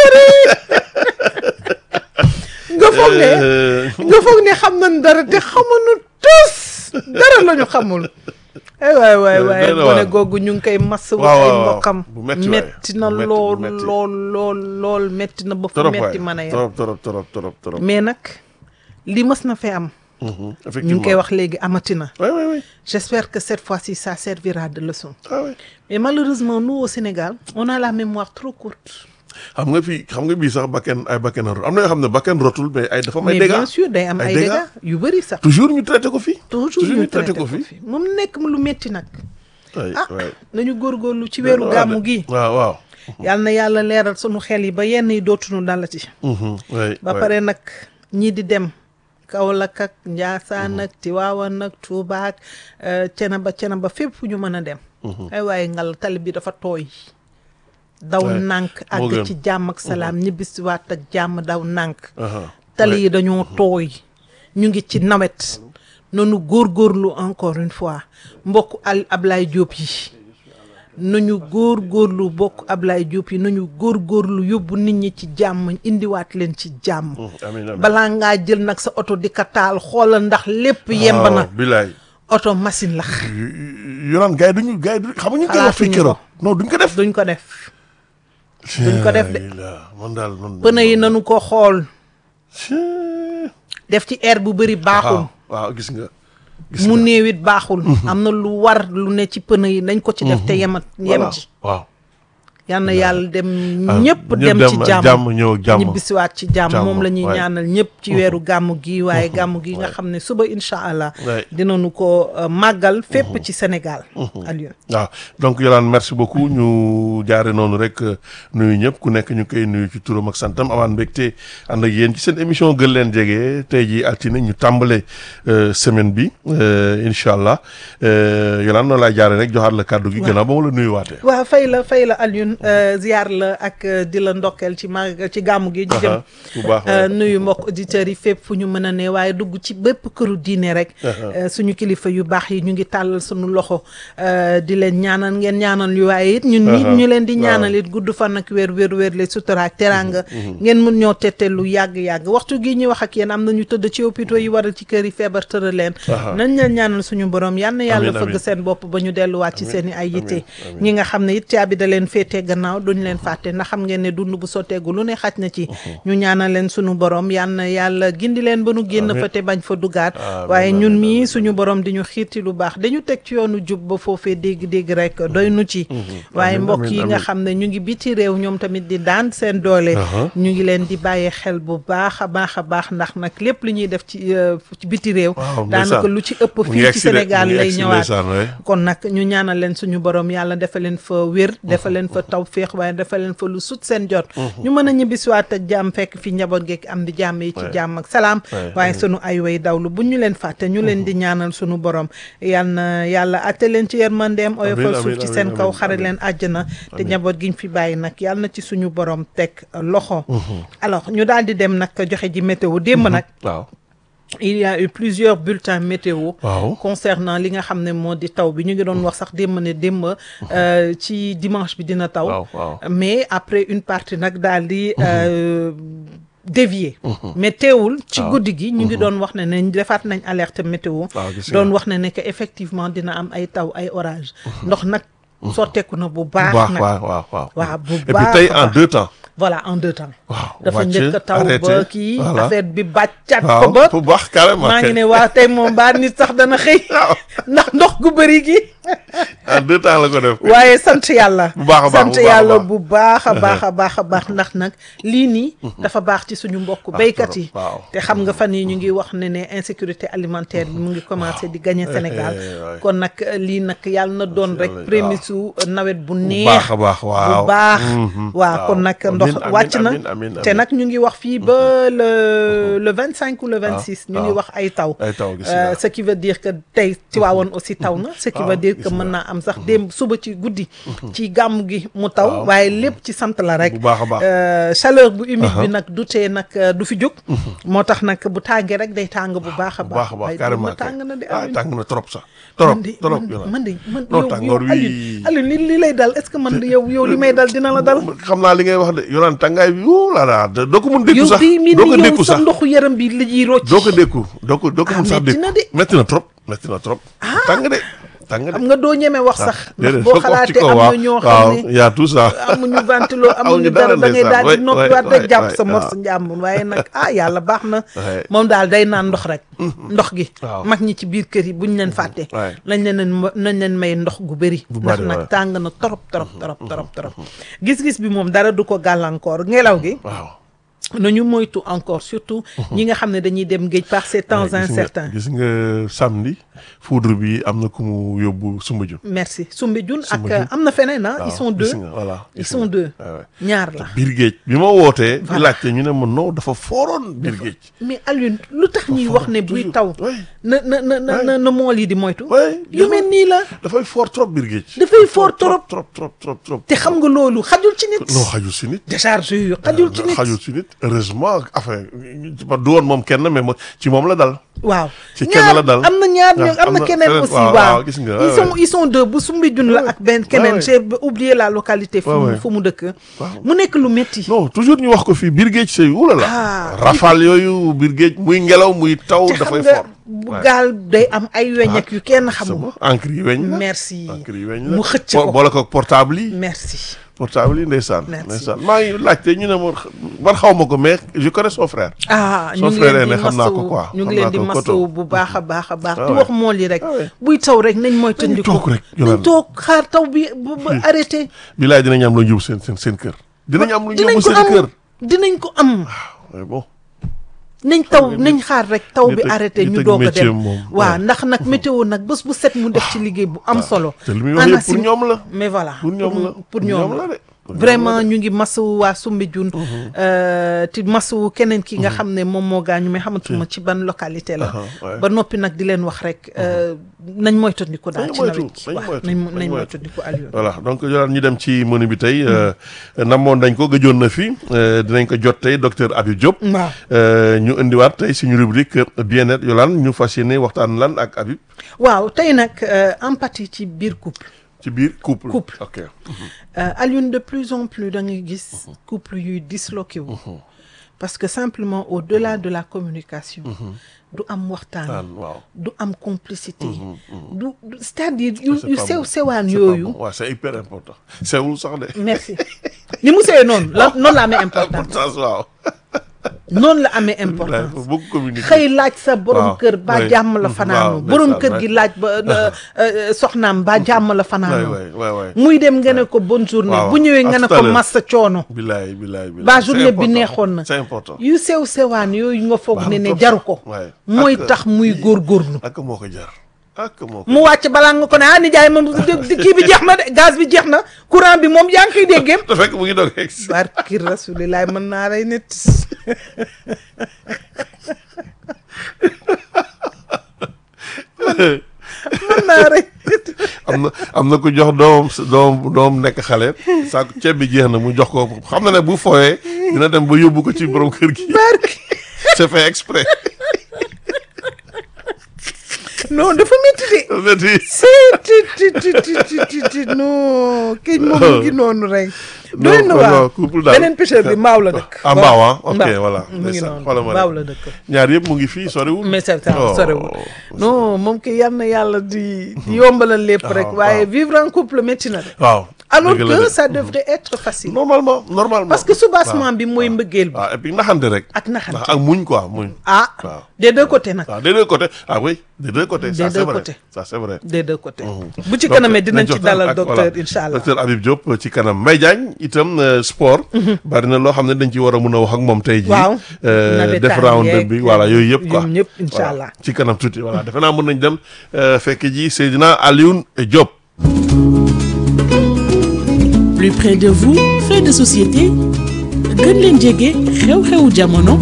[SPEAKER 2] nga foog ne nga foog ne xam nañ dara te xamuñu tus dara la ñu xamul ay waay waay waay
[SPEAKER 1] doy na
[SPEAKER 2] gone
[SPEAKER 1] waar.
[SPEAKER 2] googu ñu ngi koy mass wu
[SPEAKER 1] waaw,
[SPEAKER 2] ay
[SPEAKER 1] waaw,
[SPEAKER 2] mbokkam
[SPEAKER 1] bu metti waay.
[SPEAKER 2] metti na
[SPEAKER 1] Bu metti, bu
[SPEAKER 2] lool
[SPEAKER 1] metti.
[SPEAKER 2] lool lool lool metti na ba fu
[SPEAKER 1] trop
[SPEAKER 2] metti
[SPEAKER 1] waay
[SPEAKER 2] mën a yem
[SPEAKER 1] trop trop trop trop trop
[SPEAKER 2] mais nag li mës na fee am
[SPEAKER 1] Mhm,
[SPEAKER 2] ñu
[SPEAKER 1] effectivement
[SPEAKER 2] ngi koy wax léegi amati na
[SPEAKER 1] oui oui oui
[SPEAKER 2] j'espère que cette fois-ci ça servira de leçon
[SPEAKER 1] ah oui
[SPEAKER 2] mais malheureusement nous au Sénégal on a la mémoire trop courte
[SPEAKER 1] xam nga fii xam nga bii sax bakken ay bakken a rot am na yoo xam ne bakken rotul mais ay dafa am ay
[SPEAKER 2] mais
[SPEAKER 1] dégâts
[SPEAKER 2] bien sûr day am
[SPEAKER 1] ay
[SPEAKER 2] ay
[SPEAKER 1] dégâts.
[SPEAKER 2] dégâts yu bëri sax
[SPEAKER 1] toujours ñu traité ko fii
[SPEAKER 2] toujours ñu traité ko
[SPEAKER 1] fi
[SPEAKER 2] fi moom nekk lu metti nag
[SPEAKER 1] ay
[SPEAKER 2] ah
[SPEAKER 1] waay
[SPEAKER 2] nañu góorgóorlu ci weeru gàmmu gi
[SPEAKER 1] waaw waaw
[SPEAKER 2] yàlla na yàlla leeral sunu xel yi ba yenn yi dootuñu dalati
[SPEAKER 1] Mhm, waay
[SPEAKER 2] ba
[SPEAKER 1] waay.
[SPEAKER 2] pare nag ñii di dem Kaolack ak Njaasaan ak Tiwaawan ak Tuuba ak Cenaba Cenaba fépp fu ñu mën a dem ay waaye ngal tali bi dafa tooy daw
[SPEAKER 1] Ouais,
[SPEAKER 2] nànk
[SPEAKER 1] moo
[SPEAKER 2] àgg
[SPEAKER 1] gën.
[SPEAKER 2] ci jàmm ak salaam ñibbisiwaat ak jàmm daw nànk
[SPEAKER 1] Aha,
[SPEAKER 2] tali yi dañoo tooy ñu ngi ci nawet nanu góorgóorlu encore une fois mbokk al Ablaye Diop yi nañu góorgóorlu bokk Ablaye Diop yi nañu góorgóorlu yóbbu nit ñi ci jàmm indiwaat leen ci jàmm
[SPEAKER 1] mhm, amiin amiin.
[SPEAKER 2] balaa ngaa jël nag sa oto di ka taal xoolal ndax lépp yemb na
[SPEAKER 1] waaw, bilaay
[SPEAKER 2] oto machine la
[SPEAKER 1] yoraan gars yi duñu gars yi duñu xam nga ñu ngi koy wax fii
[SPEAKER 2] Xalaatuñu
[SPEAKER 1] keroog
[SPEAKER 2] ko.
[SPEAKER 1] non duñ ko def
[SPEAKER 2] duñ ko def duñ ko def de.
[SPEAKER 1] Alhamdulillah, man daal man
[SPEAKER 2] pneu yi nañu ko xool
[SPEAKER 1] Chee.
[SPEAKER 2] def ci air bu bëri baaxul
[SPEAKER 1] waaw waaw gis nga gis
[SPEAKER 2] mu
[SPEAKER 1] nga.
[SPEAKER 2] néewit baaxul am na lu war lu ne ci pneu yi nañ ko ci def te yemat yem
[SPEAKER 1] Voilà,
[SPEAKER 2] ci
[SPEAKER 1] waaw
[SPEAKER 2] yal na yàlla dem
[SPEAKER 1] Ah,
[SPEAKER 2] ñëpp
[SPEAKER 1] ñëpp
[SPEAKER 2] dem ci
[SPEAKER 1] dem ak
[SPEAKER 2] jàmm
[SPEAKER 1] jàmm, ñëw ak jàmm.
[SPEAKER 2] ñibbisiwaat ci jàmm
[SPEAKER 1] Jàmm,
[SPEAKER 2] moom la ñuy
[SPEAKER 1] waay.
[SPEAKER 2] ñaanal ñëpp ci weeru gàmmu gi waaye gàmmu gi nga xam ne suba incha allah
[SPEAKER 1] Waay.
[SPEAKER 2] dinañu ko euh, màggal fépp ci Sénégal Alioune
[SPEAKER 1] waaw donc Yolande merci beaucoup ñu jaare noonu rek euh, nuyu ñëpp ku nekk ñu koy nuyu ci turam ak santam amaan mbégte ànd ak yéen ci seen émission gën leen jege tey ji altine ñu tàmbale euh, semaine bi euh, incha allah euh, Yolande noonu laay jaare rek joxaat la kàddu gi gannaaw ba ma la nuyuwaatee.
[SPEAKER 2] waaw fay la fay la Alioune euh, ziar la ak euh, di la ndokkeel ci màgg ci gàmmu gi ñu jëm
[SPEAKER 1] Aha, bu baax
[SPEAKER 2] euh, nuyu mbokk auditeurs yi fépp fu ñu mën a ne waaye dugg ci bépp këru diine rek euh, suñu kilifa yu baax yi ñu ngi tàllal suñu loxo euh, di leen ñaanal ngeen ñaanal yu waaye it ñun nit
[SPEAKER 1] Aha,
[SPEAKER 2] ñu leen di
[SPEAKER 1] waaw.
[SPEAKER 2] ñaanal it gudd fan ak wér wér wér le sutura ak teraanga ngeen mën ñoo tette lu yàgg-yàgg waxtu gi ñuy wax ak yéen am na ñu tëdd ci hôpitaux yi waral ci kër yi feebar tëral leen
[SPEAKER 1] Aha.
[SPEAKER 2] nañ leen ñaanal suñu borom yal na yàlla
[SPEAKER 1] Amiin,
[SPEAKER 2] fëgg
[SPEAKER 1] amiin.
[SPEAKER 2] seen bopp ba ñu delluwaat ci
[SPEAKER 1] Amiin,
[SPEAKER 2] seen i ay yitte
[SPEAKER 1] amiin, amiin.
[SPEAKER 2] ñi nga xam ne it caabi da leen féetee gannaaw duñ leen fàtte ndax xam ngeen ne dund bu sotteegu lu ne xaj na ci ñu ñaanal leen suñu borom yal na yàlla gindi leen ba nu génn
[SPEAKER 1] Amiin.
[SPEAKER 2] fa te bañ fa dugaat
[SPEAKER 1] Amiin,
[SPEAKER 2] waaye
[SPEAKER 1] amiin,
[SPEAKER 2] ñun
[SPEAKER 1] amiin,
[SPEAKER 2] mii
[SPEAKER 1] amiin.
[SPEAKER 2] suñu borom di ñu xiirti lu baax dañu teg ci yoonu jub ba foofee dégg-dégg rek doy nu ci waaye
[SPEAKER 1] Amiin,
[SPEAKER 2] mbokk
[SPEAKER 1] amiin,
[SPEAKER 2] yi nga
[SPEAKER 1] amiin.
[SPEAKER 2] xam ne ñu ngi biti réew ñoom tamit di daan seen doole
[SPEAKER 1] Aha.
[SPEAKER 2] ñu ngi leen di bàyyi xel bu baax a baax a baax ndax nag lépp lu ñuy def ci euh, ci biti réew
[SPEAKER 1] Waaw,
[SPEAKER 2] daanaka
[SPEAKER 1] ndeysaan.
[SPEAKER 2] lu ci ëpp
[SPEAKER 1] Mu ngi
[SPEAKER 2] fii ci
[SPEAKER 1] egsi de,
[SPEAKER 2] Sénégal
[SPEAKER 1] mu ngi
[SPEAKER 2] lay
[SPEAKER 1] egsi
[SPEAKER 2] ñëwaat
[SPEAKER 1] ndeysaan, ouais.
[SPEAKER 2] kon nag ñu ñaanal leen suñu borom yàlla dafa leen fa wér dafa leen fa tawféex waaye dafa leen fa lu sut seen jot ñu mën a ñibbisiwaat ak jàmm fekk fi njaboot geek am di jàmm yi ci
[SPEAKER 1] Ouais.
[SPEAKER 2] jàmm ak salaam
[SPEAKER 1] Ouais,
[SPEAKER 2] waaye sunu ay way dawlu bu ñu leen fàtte ñu leen di ñaanal sunu borom yal na yàlla atte leen ci yërmandeem oyofal
[SPEAKER 1] amiin,
[SPEAKER 2] suuf ci
[SPEAKER 1] amiin,
[SPEAKER 2] seen kaw
[SPEAKER 1] amiin,
[SPEAKER 2] xare
[SPEAKER 1] amiin.
[SPEAKER 2] leen àjjana te njaboot giñ fi bàyyi nag yal na ci suñu borom teg loxo alors ñu daal di dem nag joxe ji météo démb nag
[SPEAKER 1] waaw
[SPEAKER 2] il y a eu plusieurs bulletins météo
[SPEAKER 1] waaw
[SPEAKER 2] concernant li nga xam ne moo di taw bi ñu ngi doon wax sax démb ne démb euh, ci dimanche bi dina taw
[SPEAKER 1] waaw waaw
[SPEAKER 2] mais après une partie nag daal di euh, dévier mais teewul ci
[SPEAKER 1] waaw.
[SPEAKER 2] guddi gi ñu ngi doon wax ne ne defaat nañ alerte météo
[SPEAKER 1] waaw gis nga.
[SPEAKER 2] doon wax ne ne que effectivement dina am ay taw ay orage ndox nag sotteeku na bu
[SPEAKER 1] bu
[SPEAKER 2] baax
[SPEAKER 1] baax
[SPEAKER 2] nag
[SPEAKER 1] waaw waaw waaw
[SPEAKER 2] waaw bu
[SPEAKER 1] et puis
[SPEAKER 2] baax
[SPEAKER 1] tey
[SPEAKER 2] a
[SPEAKER 1] en
[SPEAKER 2] baax.
[SPEAKER 1] deux temps
[SPEAKER 2] voilà en deux temps
[SPEAKER 1] waaw
[SPEAKER 2] dafa
[SPEAKER 1] wàcc,
[SPEAKER 2] njëkk a taw
[SPEAKER 1] arrêté,
[SPEAKER 2] ba kii
[SPEAKER 1] voilà.
[SPEAKER 2] affaire bi bàccat ko
[SPEAKER 1] waaw
[SPEAKER 2] ba
[SPEAKER 1] bu baax carrément
[SPEAKER 2] maa ngi
[SPEAKER 1] kay.
[SPEAKER 2] ne waa tey moom baa nit sax dana xëy
[SPEAKER 1] waaw
[SPEAKER 2] ndax ndox gu bëri gi
[SPEAKER 1] en deux temps la ko def
[SPEAKER 2] waaye sant yàlla
[SPEAKER 1] Bu baax a baax,
[SPEAKER 2] sant
[SPEAKER 1] bu baax a
[SPEAKER 2] yàlla
[SPEAKER 1] baax.
[SPEAKER 2] bu baax a baax a baax a baax ndax nag lii nii dafa baax ci suñu mbokk béykat yi
[SPEAKER 1] waaw.
[SPEAKER 2] te xam nga fan yi ñu ngi wax ne ne insécurité alimentaire bi mu ngi commencé di gagner Sénégal
[SPEAKER 1] eh, waay.
[SPEAKER 2] kon nag lii nag yàlla na doon rek
[SPEAKER 1] yàlla,
[SPEAKER 2] prémisse su nawet bu
[SPEAKER 1] bu
[SPEAKER 2] neex
[SPEAKER 1] baax a baax waaw
[SPEAKER 2] bu baax
[SPEAKER 1] Mhm.
[SPEAKER 2] waaw kon nag
[SPEAKER 1] Amiin,
[SPEAKER 2] ndox
[SPEAKER 1] amiin,
[SPEAKER 2] wàcc na
[SPEAKER 1] amiin, amiin,
[SPEAKER 2] te
[SPEAKER 1] amiin.
[SPEAKER 2] nag ñu ngi wax fii ba le le vingt cinq ou le vingt six ñu ngi
[SPEAKER 1] waaw.
[SPEAKER 2] wax ay taw
[SPEAKER 1] ay taw gis
[SPEAKER 2] Euh,
[SPEAKER 1] nga.
[SPEAKER 2] ce qui veut dire que tey Tiwaawoon aussi taw na ce qui
[SPEAKER 1] waaw,
[SPEAKER 2] veut dire que
[SPEAKER 1] gis
[SPEAKER 2] mën
[SPEAKER 1] nga.
[SPEAKER 2] naa am sax démb suba ci guddi ci gàmm gi mu taw
[SPEAKER 1] Waaw.
[SPEAKER 2] waaye lépp ci sant la rek
[SPEAKER 1] bu baax a baax.
[SPEAKER 2] Euh, chaleur bu humide bi nag du tee nag euh, du fi jóg moo tax nag bu tàngee rek day tàng bu baax a
[SPEAKER 1] bu baax a baax
[SPEAKER 2] waaye
[SPEAKER 1] carrément
[SPEAKER 2] démb tàng na de
[SPEAKER 1] ah
[SPEAKER 2] Alioune.
[SPEAKER 1] tàng na trop sax trop
[SPEAKER 2] man de
[SPEAKER 1] trop
[SPEAKER 2] man
[SPEAKER 1] Yolande.
[SPEAKER 2] man de man
[SPEAKER 1] non
[SPEAKER 2] yow
[SPEAKER 1] tàngoor
[SPEAKER 2] yow
[SPEAKER 1] wi
[SPEAKER 2] Alioune Alioune li li lay dal est-ce que man yow yow li may dal dina la dal
[SPEAKER 1] xam naa li ngay wax de Yolande tàngaay bi wuu la la doo ko mun dékku
[SPEAKER 2] yow
[SPEAKER 1] sax
[SPEAKER 2] bii mi
[SPEAKER 1] doo ko
[SPEAKER 2] ni yow
[SPEAKER 1] dékku
[SPEAKER 2] sa
[SPEAKER 1] sax
[SPEAKER 2] ndoxu yaram bi li jiy rocc
[SPEAKER 1] doo ko dékku doo ko doo ko
[SPEAKER 2] Ah,
[SPEAKER 1] mun sax
[SPEAKER 2] metti
[SPEAKER 1] dékku
[SPEAKER 2] na de.
[SPEAKER 1] metti na trop metti na trop tàng de tàng de
[SPEAKER 2] xam nga doo ñeme wax sax ndax
[SPEAKER 1] déedéet
[SPEAKER 2] boo
[SPEAKER 1] foog wax ci
[SPEAKER 2] xalaatee
[SPEAKER 1] kaw
[SPEAKER 2] am
[SPEAKER 1] waaw
[SPEAKER 2] na ñoo xam
[SPEAKER 1] waaw
[SPEAKER 2] ne
[SPEAKER 1] y a tout ça
[SPEAKER 2] amuñu ventilo amuñu
[SPEAKER 1] Amuñu
[SPEAKER 2] dara
[SPEAKER 1] dara
[SPEAKER 2] da ngay daal
[SPEAKER 1] ndeysaan.
[SPEAKER 2] di
[SPEAKER 1] Ouais,
[SPEAKER 2] noppiwaat
[SPEAKER 1] ouais,
[SPEAKER 2] rek jàpp
[SPEAKER 1] ouais,
[SPEAKER 2] sa mor
[SPEAKER 1] waaw.
[SPEAKER 2] sa njàmbur waaye nag ah yàlla baax na
[SPEAKER 1] Ouais.
[SPEAKER 2] moom daal day naan ndox rek ndox gi
[SPEAKER 1] Waaw.
[SPEAKER 2] mag ñi ci biir kër yi buñ leen fàtte
[SPEAKER 1] Ouais.
[SPEAKER 2] lañ leen nañ leen may ndox gu bëri
[SPEAKER 1] Bu
[SPEAKER 2] ndax
[SPEAKER 1] bari,
[SPEAKER 2] nag
[SPEAKER 1] ouais.
[SPEAKER 2] tàng na torop torop torop torop torop gis-gis bi moom dara du ko gàllankoor ngelaw gi
[SPEAKER 1] waaw
[SPEAKER 2] nañu moytu encore surtout ñi nga xam ne dañuy dem géej par ces temps
[SPEAKER 1] gis nga-
[SPEAKER 2] incertains
[SPEAKER 1] gis nga samedi foudre bi am na ku mu yóbbu Soumbédioune
[SPEAKER 2] merci Soumbédioune ak
[SPEAKER 1] Soumbédioune.
[SPEAKER 2] am na feneen ah
[SPEAKER 1] waaw,
[SPEAKER 2] ils sont
[SPEAKER 1] gis
[SPEAKER 2] deux
[SPEAKER 1] nga, voilà
[SPEAKER 2] ils
[SPEAKER 1] gis
[SPEAKER 2] sont
[SPEAKER 1] nga.
[SPEAKER 2] deux
[SPEAKER 1] Ouais, ouais.
[SPEAKER 2] ñaar la
[SPEAKER 1] biir géej bi ma wootee di
[SPEAKER 2] Voilà.
[SPEAKER 1] laajte ñu ne ma non dafa fooroon biir géej
[SPEAKER 2] mais Alioune lu tax ñuy wax ne buy taw
[SPEAKER 1] oui
[SPEAKER 2] na na na na na na mool yi di moytu
[SPEAKER 1] oui
[SPEAKER 2] yu mel nii la
[SPEAKER 1] dafay foor trop biir géej
[SPEAKER 2] dafay fort trop
[SPEAKER 1] trop trop trop trop
[SPEAKER 2] te xam nga loolu xajul ci nit
[SPEAKER 1] non xajul si nit
[SPEAKER 2] décharge yu xajul ci nit
[SPEAKER 1] xajul si nit heureusement enfin du woon moom kenn mais mo- ci moom la dal
[SPEAKER 2] waaw
[SPEAKER 1] ci kenn
[SPEAKER 2] ñaar
[SPEAKER 1] la dal.
[SPEAKER 2] am na ñaar ñoo
[SPEAKER 1] Ndax
[SPEAKER 2] am
[SPEAKER 1] am
[SPEAKER 2] na
[SPEAKER 1] na
[SPEAKER 2] keneen
[SPEAKER 1] keneen,
[SPEAKER 2] aussi
[SPEAKER 1] waaw,
[SPEAKER 2] waaw
[SPEAKER 1] waaw, gis nga,
[SPEAKER 2] ils
[SPEAKER 1] ouais,
[SPEAKER 2] sont
[SPEAKER 1] ouais.
[SPEAKER 2] ils sont deux bu Soumbédioune la ak benn keneen
[SPEAKER 1] ouais.
[SPEAKER 2] j'ai oublié la localité fu
[SPEAKER 1] Ouais,
[SPEAKER 2] mu
[SPEAKER 1] ouais.
[SPEAKER 2] fu mu dëkk
[SPEAKER 1] Waaw.
[SPEAKER 2] mu nekk lu métti
[SPEAKER 1] non toujours ñu wax ko fii biir géej c'est oulala
[SPEAKER 2] Ah.
[SPEAKER 1] rafale yooyu biir géej muy ngelaw muy taw
[SPEAKER 2] te xam
[SPEAKER 1] dafay
[SPEAKER 2] nga
[SPEAKER 1] fort
[SPEAKER 2] bu
[SPEAKER 1] Ouais.
[SPEAKER 2] gaal day am ay weñ ak yu kenn xamul
[SPEAKER 1] sama encre yi weñ la
[SPEAKER 2] merci
[SPEAKER 1] encre yi weñ la
[SPEAKER 2] mu xëcc
[SPEAKER 1] Bo-
[SPEAKER 2] ko
[SPEAKER 1] boole ko portable yi
[SPEAKER 2] merci
[SPEAKER 1] portable yi ndeysaan.
[SPEAKER 2] Merci.
[SPEAKER 1] ndeysaan maa ngi laajte ñu ne ma man xaw ma ko mais je connais son frère.
[SPEAKER 2] ah ñu
[SPEAKER 1] Son
[SPEAKER 2] ngi
[SPEAKER 1] frère
[SPEAKER 2] leen di
[SPEAKER 1] ne xam naa ko
[SPEAKER 2] masawu
[SPEAKER 1] quoi,
[SPEAKER 2] ñu ngi
[SPEAKER 1] xam
[SPEAKER 2] leen
[SPEAKER 1] naa
[SPEAKER 2] di
[SPEAKER 1] ko
[SPEAKER 2] masawu
[SPEAKER 1] koto.
[SPEAKER 2] bu baax a baax a baax
[SPEAKER 1] Ah
[SPEAKER 2] di
[SPEAKER 1] ouais.
[SPEAKER 2] wax mool yi rek
[SPEAKER 1] Ah ouais.
[SPEAKER 2] buy taw rek nañ moytandiku
[SPEAKER 1] toog rek,
[SPEAKER 2] nañ
[SPEAKER 1] Yolande.
[SPEAKER 2] toog xaar taw bi ba ba arrêté
[SPEAKER 1] bilaay dinañ am lu ñu yóbbu seen seen seen kër. dinañ am lu ñu
[SPEAKER 2] dinañ
[SPEAKER 1] yóbbu
[SPEAKER 2] ko
[SPEAKER 1] seen kër.
[SPEAKER 2] am dinañ ko am
[SPEAKER 1] mais bon.
[SPEAKER 2] nañ taw nañ xaar rek taw bi
[SPEAKER 1] nit ak-
[SPEAKER 2] arrêté
[SPEAKER 1] nit
[SPEAKER 2] ñu
[SPEAKER 1] ak
[SPEAKER 2] doog a
[SPEAKER 1] métier
[SPEAKER 2] dem
[SPEAKER 1] moom,
[SPEAKER 2] waaw
[SPEAKER 1] ouais.
[SPEAKER 2] ndax nag météo nag bés bu set mu def ci liggéey bu am solo
[SPEAKER 1] te li muy wax yëpp pour
[SPEAKER 2] ANACIM
[SPEAKER 1] ñoom la.
[SPEAKER 2] mais voilà
[SPEAKER 1] pour ñoom la
[SPEAKER 2] pour ñoom la
[SPEAKER 1] de. Pour ñoom
[SPEAKER 2] vraiment
[SPEAKER 1] la de.
[SPEAKER 2] ñu ngi masawu waa Soumbédioune ti masawu keneen ki nga xam ne moom moo gaañu mais xamatuma ci ban localité la
[SPEAKER 1] Ah, ouais.
[SPEAKER 2] ba noppi nag di leen wax rek euh, nañ moytandiku daal
[SPEAKER 1] Nañ
[SPEAKER 2] ci
[SPEAKER 1] moytu,
[SPEAKER 2] nawet
[SPEAKER 1] nañ
[SPEAKER 2] waaw
[SPEAKER 1] moytu,
[SPEAKER 2] nañ
[SPEAKER 1] nañ
[SPEAKER 2] nañ
[SPEAKER 1] moytu.
[SPEAKER 2] moytandiku Aliou
[SPEAKER 1] voilà donc Yolande ñu dem ci menu bi tey euh, namoon nañ ko gëjoon na fi euh, dinañ ko jot tey docteur Habib Diop.
[SPEAKER 2] waaw
[SPEAKER 1] Euh, ñu indiwaat tey suñu rubrique euh, bien-être Yolande ñu fas yéene waxtaan lan ak Habib
[SPEAKER 2] waaw tey nag euh, empathie ci biir couple
[SPEAKER 1] ci biir couple.
[SPEAKER 2] Couple.
[SPEAKER 1] ok.
[SPEAKER 2] Euh, Alioune de plus en plus da ngay gis couple yuy disloqué wu parce que simplement au-delà de la communication du am waxtaan
[SPEAKER 1] Taan, waaw.
[SPEAKER 2] du am complicité du du- c'est-à-dire yu
[SPEAKER 1] C'est
[SPEAKER 2] yu
[SPEAKER 1] pas
[SPEAKER 2] sew
[SPEAKER 1] bon.
[SPEAKER 2] sewaan
[SPEAKER 1] C'est pas
[SPEAKER 2] yooyu
[SPEAKER 1] bon. waaw c'est hyper important. sewul sax de.
[SPEAKER 2] merci ni mu sewee noonu la noonu la amee importance
[SPEAKER 1] importance waaw.
[SPEAKER 2] noonu la amee
[SPEAKER 1] Bilaay,
[SPEAKER 2] importance
[SPEAKER 1] faut beaucoup communiquer.
[SPEAKER 2] xëy laaj sa borom
[SPEAKER 1] Waaw,
[SPEAKER 2] kër ba
[SPEAKER 1] oui.
[SPEAKER 2] jàmm la
[SPEAKER 1] Mhm,
[SPEAKER 2] fanaanu
[SPEAKER 1] waaw,
[SPEAKER 2] borom
[SPEAKER 1] ndeysaan,
[SPEAKER 2] kër
[SPEAKER 1] ouais.
[SPEAKER 2] gi laaj ba euh, euh, soxnaam ba jàmm la
[SPEAKER 1] waay
[SPEAKER 2] fanaanu
[SPEAKER 1] waay waay waay.
[SPEAKER 2] muy dem nga ne ko bonne journée
[SPEAKER 1] Waaw,
[SPEAKER 2] bu ñëwee
[SPEAKER 1] à
[SPEAKER 2] nga ne
[SPEAKER 1] tout à
[SPEAKER 2] ko
[SPEAKER 1] l'heure.
[SPEAKER 2] massa coono
[SPEAKER 1] bilaay bilaay bilaay.
[SPEAKER 2] ba
[SPEAKER 1] C'est
[SPEAKER 2] journée bi
[SPEAKER 1] important.
[SPEAKER 2] neexoon na
[SPEAKER 1] c'est important.
[SPEAKER 2] yu sew sewaan yooyu nga foog
[SPEAKER 1] Baax
[SPEAKER 2] ne
[SPEAKER 1] na
[SPEAKER 2] ne
[SPEAKER 1] trop.
[SPEAKER 2] jaru ko
[SPEAKER 1] waay.
[SPEAKER 2] mooy
[SPEAKER 1] Ak-
[SPEAKER 2] tax muy góorgóorlu
[SPEAKER 1] ak moo ko jar. ak moo ko.
[SPEAKER 2] mu wàcc balaa nga ko ne ah nijaay moom kii bi jeex na de gaz bi jeex na courant bi moom yaa ngi koy déggee
[SPEAKER 1] te fekk mu ngi doog egg si.
[SPEAKER 2] barki rasulilaay mën naa rey nit mën naa rey nit
[SPEAKER 1] am na am na ku jox doom doom doom nekk xale saako ceeb bi jeex na mu jox ko xam na ne bu fooyee dina dem ba yóbbu ko ci borom kër gi.
[SPEAKER 2] barki
[SPEAKER 1] c'est fait exprès.
[SPEAKER 2] non dafa métti de
[SPEAKER 1] Métti.
[SPEAKER 2] si ti ti ti ti ti ti ti non kii moom mu ngi noonu rek doy na
[SPEAKER 1] non,
[SPEAKER 2] waa
[SPEAKER 1] couple daal.
[SPEAKER 2] beneen pêcheur bi mbaaw la dëkk
[SPEAKER 1] ah mbaaw ah ok
[SPEAKER 2] Mbaaw.
[SPEAKER 1] voilà.
[SPEAKER 2] mu ngi
[SPEAKER 1] ndeysaan, xoolal
[SPEAKER 2] noonu
[SPEAKER 1] ma
[SPEAKER 2] mbaaw
[SPEAKER 1] rek.
[SPEAKER 2] la dëkk
[SPEAKER 1] ñaar yëpp mu ngi fii soriwul.
[SPEAKER 2] mais c'est ça
[SPEAKER 1] Oh.
[SPEAKER 2] sorewul non moom ki yal na yàlla di di yombalal lépp rek
[SPEAKER 1] waaw,
[SPEAKER 2] waaye
[SPEAKER 1] waaw.
[SPEAKER 2] vivre en couple métti na de
[SPEAKER 1] waaw.
[SPEAKER 2] alors
[SPEAKER 1] dëgg la
[SPEAKER 2] que
[SPEAKER 1] de.
[SPEAKER 2] ça devrait être facile
[SPEAKER 1] normalement normalement.
[SPEAKER 2] parce que soubassement bi mooy mbëggeel bi
[SPEAKER 1] waaw et puis naxante rek.
[SPEAKER 2] ak naxante
[SPEAKER 1] ndax ak muñ quoi muñ.
[SPEAKER 2] ah
[SPEAKER 1] waaw.
[SPEAKER 2] des deux côtés nag
[SPEAKER 1] waaw des deux côtés ah oui des deux côtés.
[SPEAKER 2] Des
[SPEAKER 1] ça
[SPEAKER 2] deux
[SPEAKER 1] c'est vrai
[SPEAKER 2] côtés.
[SPEAKER 1] ça c'est vrai.
[SPEAKER 2] des deux côtés bu ci
[SPEAKER 1] Donc,
[SPEAKER 2] kanamee dinañ
[SPEAKER 1] nañ
[SPEAKER 2] ci
[SPEAKER 1] jox
[SPEAKER 2] dalal
[SPEAKER 1] ak-
[SPEAKER 2] docteur
[SPEAKER 1] voilà.
[SPEAKER 2] incha allah
[SPEAKER 1] docteur Habib Diop ci kanam Mbaye Diagne itam euh, sport. bari na loo xam ne dañ ci war a mun a wax ak moom tey jii.
[SPEAKER 2] waaw.
[SPEAKER 1] Euh,
[SPEAKER 2] nawetaan
[SPEAKER 1] def round
[SPEAKER 2] yeeg
[SPEAKER 1] bi voilà yooyu yëpp quoi.
[SPEAKER 2] ñoom ñëpp incha
[SPEAKER 1] Voilà.
[SPEAKER 2] allah.
[SPEAKER 1] ci kanam tuuti voilà defe naa mën nañ dem euh, fekk ji Seydina Alioune Diop.
[SPEAKER 3] Plus près de vous, faits de société gën leen jege xew-xewu jamono.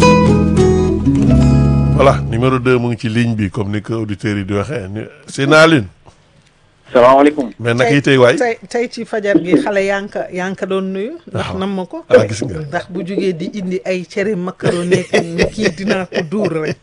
[SPEAKER 1] voilà numéro deux mu ngi ci ligne bi comme ni ko auditeurs yi di waxee ni Seydina Alioune.
[SPEAKER 4] salaamaaleykum.
[SPEAKER 1] mais naka yi tey waay.
[SPEAKER 2] tey tey ci fajar gi xale yaa ngi ko yaa ngi ko doon nuyu ndax nam ma ko
[SPEAKER 1] ah gis nga.
[SPEAKER 2] ndax bu jógee di indi ay cere macaroni nekk kii dinaa ko duur rek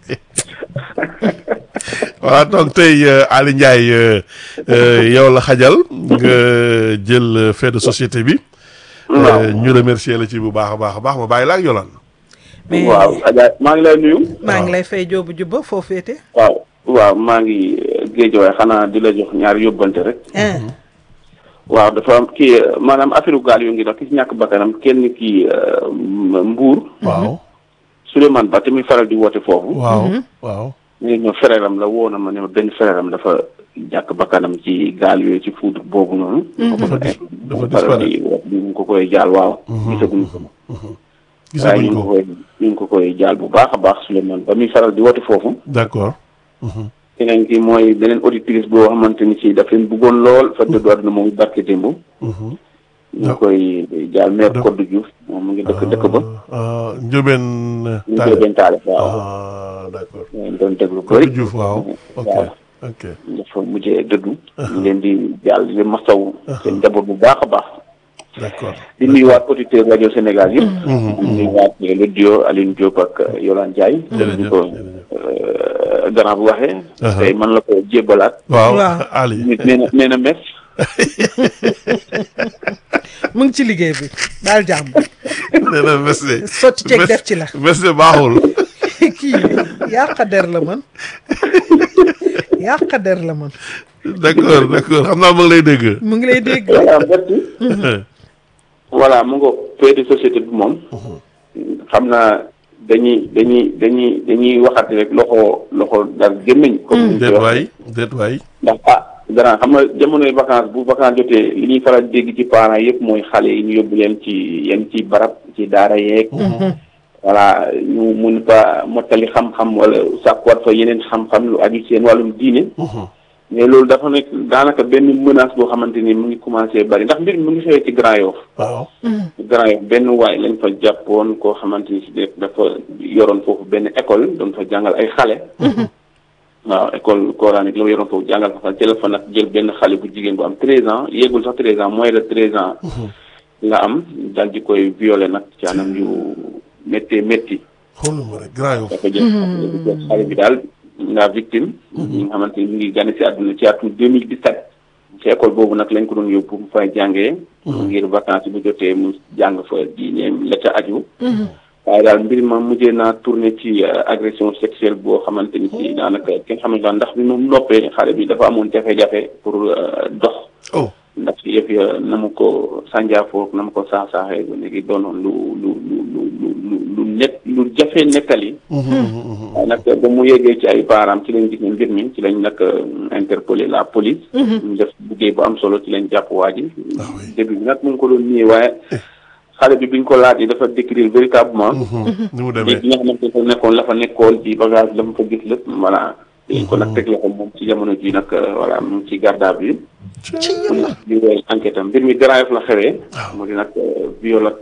[SPEAKER 1] voilà donc tey euh, Ali Ndiaye euh, euh, yow la xajal nga jël euh, fait de société bi.
[SPEAKER 4] waaw
[SPEAKER 1] Euh, ñu remercier la ci bu baax a baax a baax ma bàyyi la ak Yolande.
[SPEAKER 2] mais
[SPEAKER 4] waaw Adja maa ngi lay nuyu.
[SPEAKER 2] maa ngi lay fay joobu jubba foo féete
[SPEAKER 4] waaw waaw maa ngi géejooy xanaa di la jox ñaari yóbbante rek.
[SPEAKER 2] ah
[SPEAKER 4] waaw dafa am kii maanaam affaire gaal yu ngi dox ki si ñàkk bakkanam kenn kii Mbour.
[SPEAKER 1] waaw
[SPEAKER 4] Souleymane Ba te muy faral di woote foofu.
[SPEAKER 1] waaw waaw.
[SPEAKER 4] ñu ne frère am la woo na ma ne ma benn frère am dafa ñàkk bakkanam ci gaal yooyu ci fuut boobu noonu.
[SPEAKER 1] dafa dis dafa
[SPEAKER 4] faral
[SPEAKER 1] disparaître.
[SPEAKER 4] di woote ñu ngi ko koy jaal waaw. gisaguñ ko. waaye
[SPEAKER 1] gisaguñ
[SPEAKER 4] ñu ngi ko
[SPEAKER 1] ko
[SPEAKER 4] koy ñu ngi ko koy jaal bu baax a baax Souleymane Ba muy faral di woote foofu.
[SPEAKER 1] d'accord.
[SPEAKER 4] keneen ki mooy beneen auditrice boo xamante ni si daf leen bëggoon lool fa dëddu àdduna moom barke démb. ñu ngi koy jaal maire Codé Diouf moom mu ngi dëkk dëkk ba.
[SPEAKER 1] ah Ndiobène
[SPEAKER 4] ñu ngi
[SPEAKER 1] Tall.
[SPEAKER 4] koy benn taale waaw.
[SPEAKER 1] ah d'accord.
[SPEAKER 4] ñu doon déglu
[SPEAKER 1] Codé
[SPEAKER 4] bëri.
[SPEAKER 1] Diouf waaw. ok
[SPEAKER 4] waaw
[SPEAKER 1] ok.
[SPEAKER 4] dafa mujjee dëddu. ñu leen di jaal di leen masawu. seen njaboot bu baax a baax.
[SPEAKER 1] d'accord.
[SPEAKER 4] di nuyuwaat auditeur rajo Sénégal yëpp. di nuyuwaat le duo Alioune Diop ak Yolande Ndiaye.
[SPEAKER 1] jërëjëf
[SPEAKER 4] di ko grand bu waxee. tey man la ko jébbalaat.
[SPEAKER 1] waaw
[SPEAKER 2] waaw.
[SPEAKER 1] Ali.
[SPEAKER 4] nit nee na nee na mes.
[SPEAKER 2] mu ngi ci liggéey bi daal jàmm
[SPEAKER 1] nee na mes de.
[SPEAKER 2] sotti ceeg def ci la
[SPEAKER 1] mes de baaxul.
[SPEAKER 2] kii yàq der la man yàq der la man
[SPEAKER 1] d'accord d'accord xam naa ma ngi lay dégg.
[SPEAKER 2] mu ngi lay dégg
[SPEAKER 4] voilà merci. voilà mu ngo fait de société bi moom xam naa dañuy dañuy dañuy dañuy waxati rek loxo loxo dal gémmiñ comme
[SPEAKER 1] déet waay déet waay
[SPEAKER 4] ndax ah dara xam nga jamonoy vacances bu vacances jotee li ñuy faral dégg ci parents yëpp mooy xale yi ñu yóbbu leen ci yenn ci barab ci daara yeeg voilà ñu mun fa mottali xam-xam wala sàkkuwaat fa yeneen xam-xam lu aju seen wàllum diine mais loolu dafa nekk daanaka benn menace boo xamante ni mu ngi commencé bari ndax mbir mi mu ngi xewee ci Grand Yoff
[SPEAKER 1] waaw
[SPEAKER 4] Grand Yoff benn waay lañ fa jàppoon koo xamante ni si dafa yoroon foofu benn école doon fa jàngal ay xale waaw école coranique la yoroon foofu jàngal fa jël fa nag jël benn xale bu jigéen bu am treize ans yéegul sax treize ans moins de treize ans la am daal di koy violé nag ci anam yu méttee métti
[SPEAKER 1] xoolal ma rek Grand Yoff
[SPEAKER 4] dafa jël xale bi daal la victime ñi nga xamante ni mu ngi gane si àdduna ci atum deux mille dix-sept ci école boobu nag lañ ko doon yóbbu mu fay jàngee ngir vacances bu jotee mu jàng fa diineem la ca aju waaye daal mbir ma mujjee naa tourné ci agression sexuelle boo xamante ni si daanaka kenn xamante daal ndax bi moom noppee xale bi dafa amoon jafe-jafe pour dox
[SPEAKER 1] oh
[SPEAKER 4] ndax yëf ya na mu ko sànjaafoog na mu ko saax-saaxee ba léegi doonoon lu lu lu lu lu lu net lu jafe nettali waaye nag ba mu yeggee ci ay parents ci lañ gis ne mbir mi ci lañ nag interpellé la police ñu def liggéey bu am solo ci lañ jàpp waa ji début bi nag mu ngi ko doon nii waaye xale bi biñ ko laaj yi dafa décrire véritablement
[SPEAKER 1] ni mu demee
[SPEAKER 4] li nga xamante ne nekkoon la fa nekkoon ci bagage la mu fa gis lépp voilà dañ ko nag teg loxo moom ci jamono ji nag voilà mu ngi ci garde à vue li woy enquête am mbir mi Grand Yoff la xewee mu di nag viol ak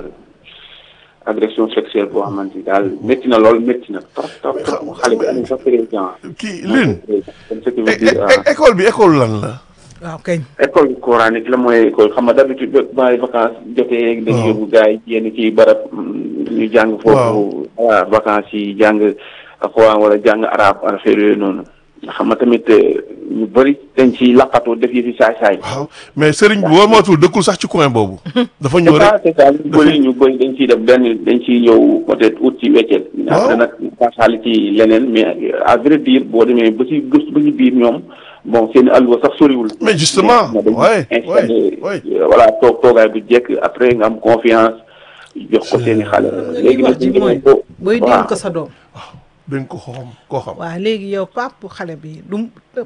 [SPEAKER 4] agression sexuelle boo xamante ni daal métti na lool métti na trop trop trop xale bi amul sax président
[SPEAKER 1] kii lin
[SPEAKER 4] comme ce qui veut dire
[SPEAKER 1] école bi école lan la
[SPEAKER 2] waaw kañ
[SPEAKER 4] école coranique la mooy école xam nga d'habitude ba ay vacances jotee dañuy yóbbu gars yi yenn ci barab ñu jàng foofu voilà vacances yi jàng alxuraan wala jàng arab affaire yooyu noonu xam nga tamit ñu bëri dañ ci laqatoo def yi fi saay-saay
[SPEAKER 1] waaw mais sëriñ bi boo mootul dëkkul sax ci coin boobu dafa ñëw rek
[SPEAKER 4] c'est ça ñu bëri ñu bëri dañ ciy def benn dañ ciy ñëw peut-être ut ci weccet après nag pasaali ci leneen mais à vrai dire boo demee ba ci gëstu ba ci biir ñoom bon seen alluwa sax soriwul
[SPEAKER 1] mais justement ouais
[SPEAKER 4] installé voilà toog toogaay bu jekk après nga am confiance jox ko seen i xale léegi nag ñu demee ko
[SPEAKER 2] booy dénk ko sa doom
[SPEAKER 1] dañ ko xam koo xam
[SPEAKER 2] waaw léegi yow papa xale bi du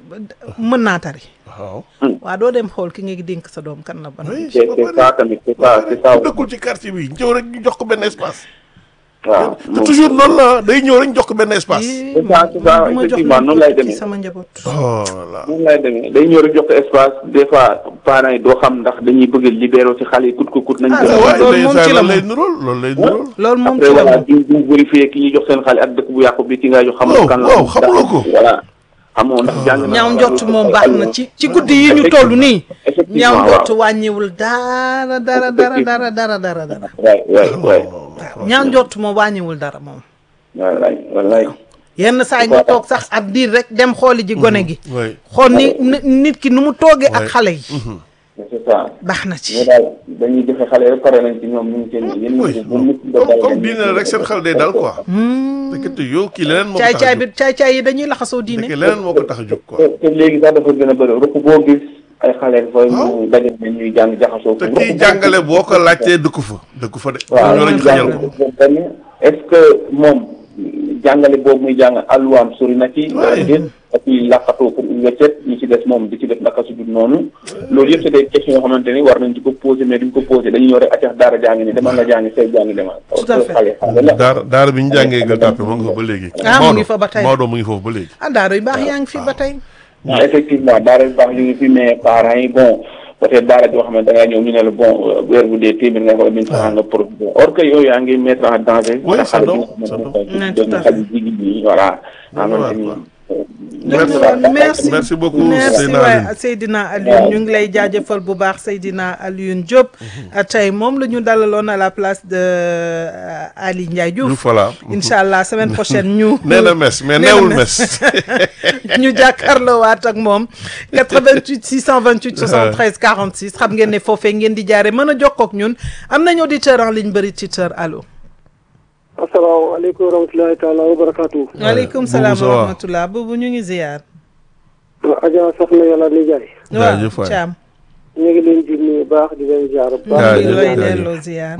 [SPEAKER 2] mën naa tari
[SPEAKER 1] waaw
[SPEAKER 2] waaw doo dem xool ki nga dénk sa doom kan la ban
[SPEAKER 4] c'est ça tamit c'est ça c'est ça
[SPEAKER 1] dëkkul ci quartier bi ñëw rek ñu jox ko benn espace
[SPEAKER 4] waaw
[SPEAKER 1] te toujours noonu la day ñëw rek ñu jox ko benn espace
[SPEAKER 4] c'est ça c'est ça effectivement noonu lay demee
[SPEAKER 2] sama njaboot
[SPEAKER 1] voilà
[SPEAKER 4] noonu lay demee day ñëw rek jox ko espace des fois parents yi doo xam ndax dañuy bëgg libéré ci xale yi kut ko kut nañ
[SPEAKER 2] loolu moom ci la
[SPEAKER 1] lay nuróol loolu lay nuróol
[SPEAKER 2] loolu moom
[SPEAKER 4] après
[SPEAKER 2] ci la
[SPEAKER 4] voilà duñ duñ vérifié ki ñuy jox seen xale ak dëkk bu yàqu bi ki nga jox xamul kan la
[SPEAKER 1] waaw xamuloo ko
[SPEAKER 4] voilà xamoo ndax jàng na
[SPEAKER 2] ñaaw njott moom baax na ci ci guddi yi ñu toll nii ñaaw njott wàññiwul dara dara dara dara dara dara dara
[SPEAKER 4] waay waay waay
[SPEAKER 2] ñaaw njott moom wàññiwul dara moom
[SPEAKER 4] wallaay wallaay
[SPEAKER 2] yenn saa yi nga toog sax at diir rek dem xooli ji gone gi
[SPEAKER 1] oui
[SPEAKER 2] xool ni nit ki nu mu toogee ak xale yi
[SPEAKER 4] c'est ça
[SPEAKER 2] baax na ci
[SPEAKER 4] mais daal dañuy defe xale rek pare nañ ci ñoom ñu ngi seen yéen
[SPEAKER 1] oui comme comme diine la rek seen xel day dal quoi dëkkate yow kii leneen moo ko tax a
[SPEAKER 2] caay-caay
[SPEAKER 1] jóg
[SPEAKER 2] bi caay-caay yi dañuy laxasoo diine
[SPEAKER 1] dëkk leneen moo ko tax a jóg quoi
[SPEAKER 4] te te léegi sax dafa gën a bëri rukk boo gis ay xale fa ñu daje ne ñuy jàng jaxasoo
[SPEAKER 1] te kii jàngale boo ko laajtee dëkku fa dëkku fa de
[SPEAKER 4] waaw
[SPEAKER 1] ñoo lañ xajal ko
[SPEAKER 4] est-ce que moom jàngale boobu muy jàng alluwaam sori na ci wala déet ak i làqatoo pour une weccet ñi ci des moom di ci def naka su dul noonu loolu yëpp c'est des questions yoo xamante ni war nañ ci ko posé mais duñ ko posé dañuy ñëw rek accax daara jàngi ni demal nga jàngi say jàngi demal
[SPEAKER 2] Tout à fait.
[SPEAKER 4] xale xale la
[SPEAKER 1] daara daara bi ñu jàngee Gueule Tapée mu ngi fa ba léegi
[SPEAKER 2] Ah, mu ngi fa ba tey.
[SPEAKER 1] Maodo mu ngi foofu ba léegi
[SPEAKER 2] ah daara yu baax yaa ngi fi ba tey
[SPEAKER 4] waaw effectivement daara yu baax yu ngi fi mais parents yi bon peut-être daara joo xam ne da ngay ñëw ñu ne la bon weer bu dee téeméer nga wala mille francs nga profité or que yooyu yaa ngi mettre en danger
[SPEAKER 1] Oui, ça
[SPEAKER 4] xale
[SPEAKER 1] doit,
[SPEAKER 4] bi
[SPEAKER 1] ça
[SPEAKER 4] nga
[SPEAKER 1] doit.
[SPEAKER 4] xamante
[SPEAKER 2] Ouais,
[SPEAKER 4] ni
[SPEAKER 2] tout à
[SPEAKER 4] xale jigéen ñi voilà xamante ni
[SPEAKER 2] merci
[SPEAKER 1] merci beaucoup
[SPEAKER 2] merci
[SPEAKER 1] Seydina
[SPEAKER 2] waay
[SPEAKER 1] Alioune.
[SPEAKER 2] Seydina Alioune ñu ngi lay jaajëfal bu baax Seydina Alioune Diop tey moom la ñu dalaloon à la place de euh, Ali Ndiaye Diouf
[SPEAKER 1] Diouf voilà
[SPEAKER 2] incha allah semaine prochaine ñu
[SPEAKER 1] nee na mes mais
[SPEAKER 2] nee na
[SPEAKER 1] neewul
[SPEAKER 2] mes.
[SPEAKER 1] mes
[SPEAKER 2] ñu jàkkaarloo waat ak moom quatre-vingt-huit six cent vingt-huit soixante-treize quarante-six xam ngeen ne foofee ngeen di jaare mën a jokkoo ak ñun am nañu auditeur en ligne bëri tuteur allo
[SPEAKER 5] asalaamaaleykum wa rahmatulahi taala wa barakaatu.
[SPEAKER 2] waaleykum salaam
[SPEAKER 1] Boubou ça
[SPEAKER 2] wa
[SPEAKER 1] va?
[SPEAKER 2] rahmatullah boobu ñu ngi ziyaar
[SPEAKER 5] Adja Soxna Yàlla Nijaay.
[SPEAKER 1] Jaajëf waay.
[SPEAKER 2] Caam
[SPEAKER 5] ñu ngi leen di nuyu baax di leen ziar bu baax.
[SPEAKER 2] moom mi
[SPEAKER 1] jaajëf,
[SPEAKER 2] lay
[SPEAKER 1] jaajëf.
[SPEAKER 2] delloo ziar.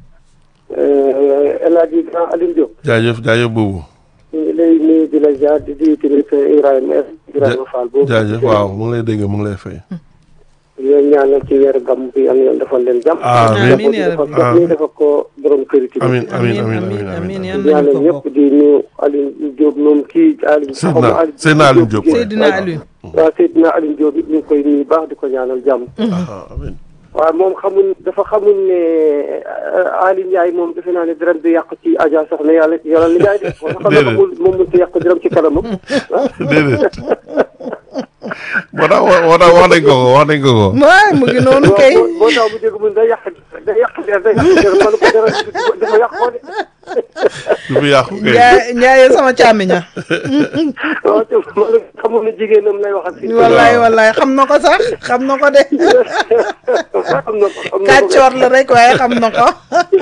[SPEAKER 5] El Hadj Grand Alioune Diop.
[SPEAKER 1] jaajëf jaajëf boobu.
[SPEAKER 5] ñu ngi lay nuyu di la ziar di nuyu tamit Ibrahima Ibrahima Fall boobu.
[SPEAKER 1] jaajëf waaw mu ngi lay dégg mu ngi lay fay.
[SPEAKER 5] di leen ñaanal ci weeru gàmm bi yàlla na defal leen jàmm.
[SPEAKER 1] amiin
[SPEAKER 2] yaa rabbi.
[SPEAKER 5] dafa ñu defal ko borom kër yi.
[SPEAKER 1] amiin amiin
[SPEAKER 2] amiin
[SPEAKER 1] amiin
[SPEAKER 2] amiin amiin yal
[SPEAKER 5] di
[SPEAKER 2] nañu
[SPEAKER 5] ñaanal
[SPEAKER 2] ko
[SPEAKER 5] ñëpp
[SPEAKER 2] bokk.
[SPEAKER 5] di nuyu Alioune Diop moom kii Alioune.
[SPEAKER 1] Seydina Seydina Alioune Diop.
[SPEAKER 2] Seydina Alioune.
[SPEAKER 5] waaw Seydina Alioune Diop it ñu ngi koy nuyu baax di ko ñaanal jàmm.
[SPEAKER 1] ah amiin.
[SPEAKER 5] waaw moom xamul dafa xamul ne Ali Ndiaye moom defe naa ne dërëm bi yàq ci Adja soxna yàlla yàlla li Ndiaye de.
[SPEAKER 1] déedéet
[SPEAKER 5] xamul moom mënut a yàq dërëm ci kanamam.
[SPEAKER 1] déedéet. moo tax moo tax wax nañ ko ko wax nañ ko ko.
[SPEAKER 2] waay mu ngi noonu kay.
[SPEAKER 5] boo boo taw bu dégg mu day yàq day yàq der day yàq der man ko dara dafa yàqoo de.
[SPEAKER 1] du fi yàqu kay.
[SPEAKER 2] Ndiaye Ndiaye sama càmmiña.
[SPEAKER 5] waaw te man xamul ne jigéenam lay waxal fii.
[SPEAKER 2] wallaay wallaay xam na ko sax xam na ko de.
[SPEAKER 5] xam na ko xam na ko
[SPEAKER 2] kàccoor la rek waaye xam na ko.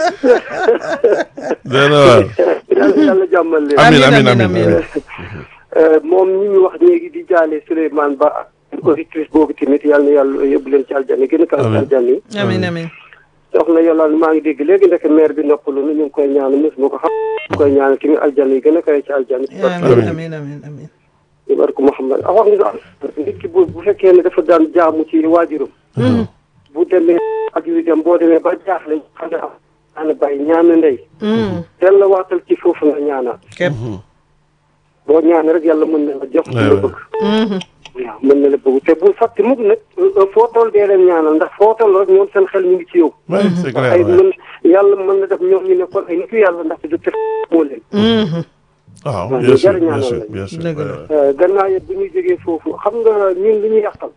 [SPEAKER 1] dana waar.
[SPEAKER 5] yàlla yàlla jàmmal leen.
[SPEAKER 1] amiin amiin
[SPEAKER 2] amiin,
[SPEAKER 1] amiin.
[SPEAKER 5] moom ñi ñu wax léegi di jaale Souleymane Ba auditrice boobu tamit yàlla na yàlla yóbbu leen ci aljanna gën a kaw ci aljanna yi.
[SPEAKER 2] amiin amiin.
[SPEAKER 5] soxna Yolande maa ngi dégg léegi ndek maire bi noppalu na ñu ngi koy ñaanal mos moo ko xam. ñu koy ñaanal tamit aljanna yi gën a kaw ci aljanna.
[SPEAKER 2] amiin amiin amiin amiin.
[SPEAKER 5] ci barke Muhammad ah wax nga nit ki bu bu fekkee ne dafa daan jaamu ci waajuram. bu demee ak yu dem boo demee ba jaaxle xam ne am na bàyyi ñaan ndey. teel la waatal ci foofu nga ñaanaat.
[SPEAKER 2] képp.
[SPEAKER 5] boo ñaan rek yàlla mën na la jox li la bëgg. waaw mën na la bëgg te bu fàtte mukk nag foo toll dee leen ñaanal ndax foo toll rek ñoom seen xel ñu ngi ci yow.
[SPEAKER 1] oui c'est clair
[SPEAKER 5] ay mën yàlla mën na def ñoom ñu ne kon ay nitu yàlla ndax du tëf moo leen.
[SPEAKER 1] waaw
[SPEAKER 5] waaw
[SPEAKER 1] bien
[SPEAKER 5] ñu
[SPEAKER 1] sûr
[SPEAKER 5] jar
[SPEAKER 1] bien
[SPEAKER 5] ñaanal
[SPEAKER 1] sûr
[SPEAKER 5] lañ.
[SPEAKER 1] bien sûr.
[SPEAKER 2] Dëgg la.
[SPEAKER 1] ouais, ouais.
[SPEAKER 5] gannaaw yëpp bu ñuy jógee foofu xam nga ñun li ñu yàqal.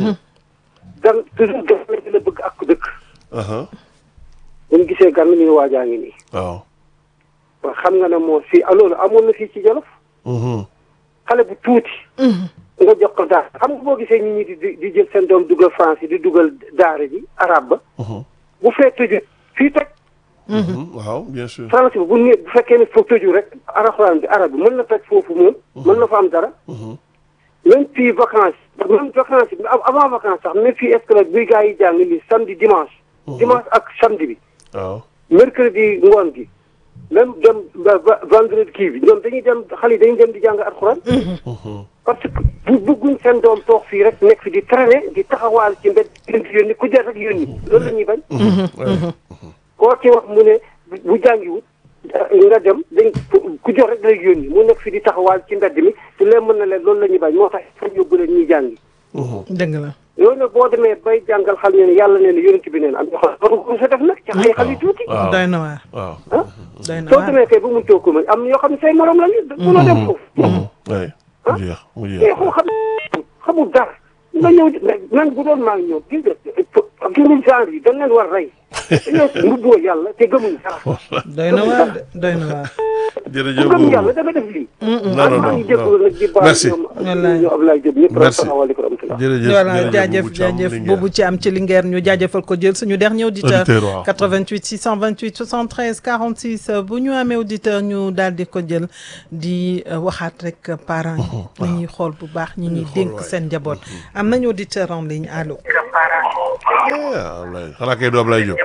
[SPEAKER 5] gan toujours gan la la bëgg ak dëkk.
[SPEAKER 1] Aha,
[SPEAKER 5] bu ñu gisee gan ñu waajaa ngi nii.
[SPEAKER 1] waaw.
[SPEAKER 5] waaw xam nga ne moo fii loolu amoon na fii ci Jolof.
[SPEAKER 1] Mhm.
[SPEAKER 5] xale bu tuuti. nga jox ko daara xam nga boo gisee nit ñi di di jël seen doom dugal France yi di dugal daara ji arabe ba.
[SPEAKER 1] Mhm.
[SPEAKER 5] bu fee tëju fii toj
[SPEAKER 1] Mhm. waaw bien sûr.
[SPEAKER 5] France bi bu ne bu fekkee ne foofu tëju rek araxuraan bi arabe bi mën na toj foofu moom. mën na fa am dara.
[SPEAKER 1] Mhm.
[SPEAKER 5] même fii vacances même vacances yi avant vacances sax même fii est-ce que nag buy gars yi jàng nii samedi dimanche. dimanche ak samedi bi.
[SPEAKER 1] waaw.
[SPEAKER 5] mercredi ngoon gi. même dem ba ba vendredi kii bi ñoom dañuy dem xale yi dañuy dem di jàng alxuraan.
[SPEAKER 1] Mhm.
[SPEAKER 5] parce que bu bëgguñ seen doom toog fii rek nekk fi di traîner di taxawaal ci mbedd di yónni ku jar rek yónni loolu la ñuy bañ.
[SPEAKER 1] Ouais.
[SPEAKER 5] koo ci wax mu ne bu jàngiwut nga dem dañ ku jox rek lay yónni mu nekk fi di taxawaal ci mbedd mi te leen mën na leen loolu la ñuy bañ moo tax fa yóbbu leen ñuy jàngi.
[SPEAKER 1] Mhm.
[SPEAKER 2] dëgg la.
[SPEAKER 5] yooyu nag boo demee bay jàngal xal ne yàlla nee na yonent bi nee na am na xol ko sa def nag ci ay xale yu tuuti.
[SPEAKER 1] waaw
[SPEAKER 2] doy na waar.
[SPEAKER 1] waaw.
[SPEAKER 5] ah
[SPEAKER 2] doy na
[SPEAKER 5] soo
[SPEAKER 2] waar.
[SPEAKER 5] demee kay ba mu toog ko am na yoo xam ne say morom la ñu. mënoo dem foofu.
[SPEAKER 1] Mhm. ouais. mu jeex mu
[SPEAKER 5] mais
[SPEAKER 1] jeex.
[SPEAKER 5] xoo xam xamul dara nga ñëw même bu doon maa ngi ñëw gis nga gis nga genre yi dañ leen war rey dañoo mbubboo yàlla te gëmuñ dara.
[SPEAKER 2] doy na waar de doy na waar.
[SPEAKER 1] jërëjëf
[SPEAKER 5] ku gëm
[SPEAKER 1] boobu.
[SPEAKER 5] yàlla dama def lii.
[SPEAKER 1] non non
[SPEAKER 5] maa
[SPEAKER 1] non
[SPEAKER 5] ngi jégalu nag di baal
[SPEAKER 1] merci.
[SPEAKER 5] ñoom
[SPEAKER 2] Wallaay.
[SPEAKER 5] ñoom Abdoulaye Diop ñëpp.
[SPEAKER 1] Merci.
[SPEAKER 5] asalaamaaleykum wa rahmatulah.
[SPEAKER 1] jërëjëf
[SPEAKER 2] voilà
[SPEAKER 1] jërëjëf
[SPEAKER 2] jaajëf
[SPEAKER 1] Boubou Thiam
[SPEAKER 2] jaajëf
[SPEAKER 1] Linguère.
[SPEAKER 2] boobu ci am ci Linguère ñu jaajëfal ko jël suñu dernier auditeur.
[SPEAKER 1] Auditeur, waaw.
[SPEAKER 2] quatre-vingt-huit six cent vingt-huit soixante-treize quarante-six bu ñu amee auditeur ñu daal di ko jël di euh, waxaat rek parents yi. nañuy xool bu baax ñi ñuy dénk seen njaboot. am nañu auditeur en ligne allo.
[SPEAKER 1] ah Ablaye xanaa kay du Ablaye Diop.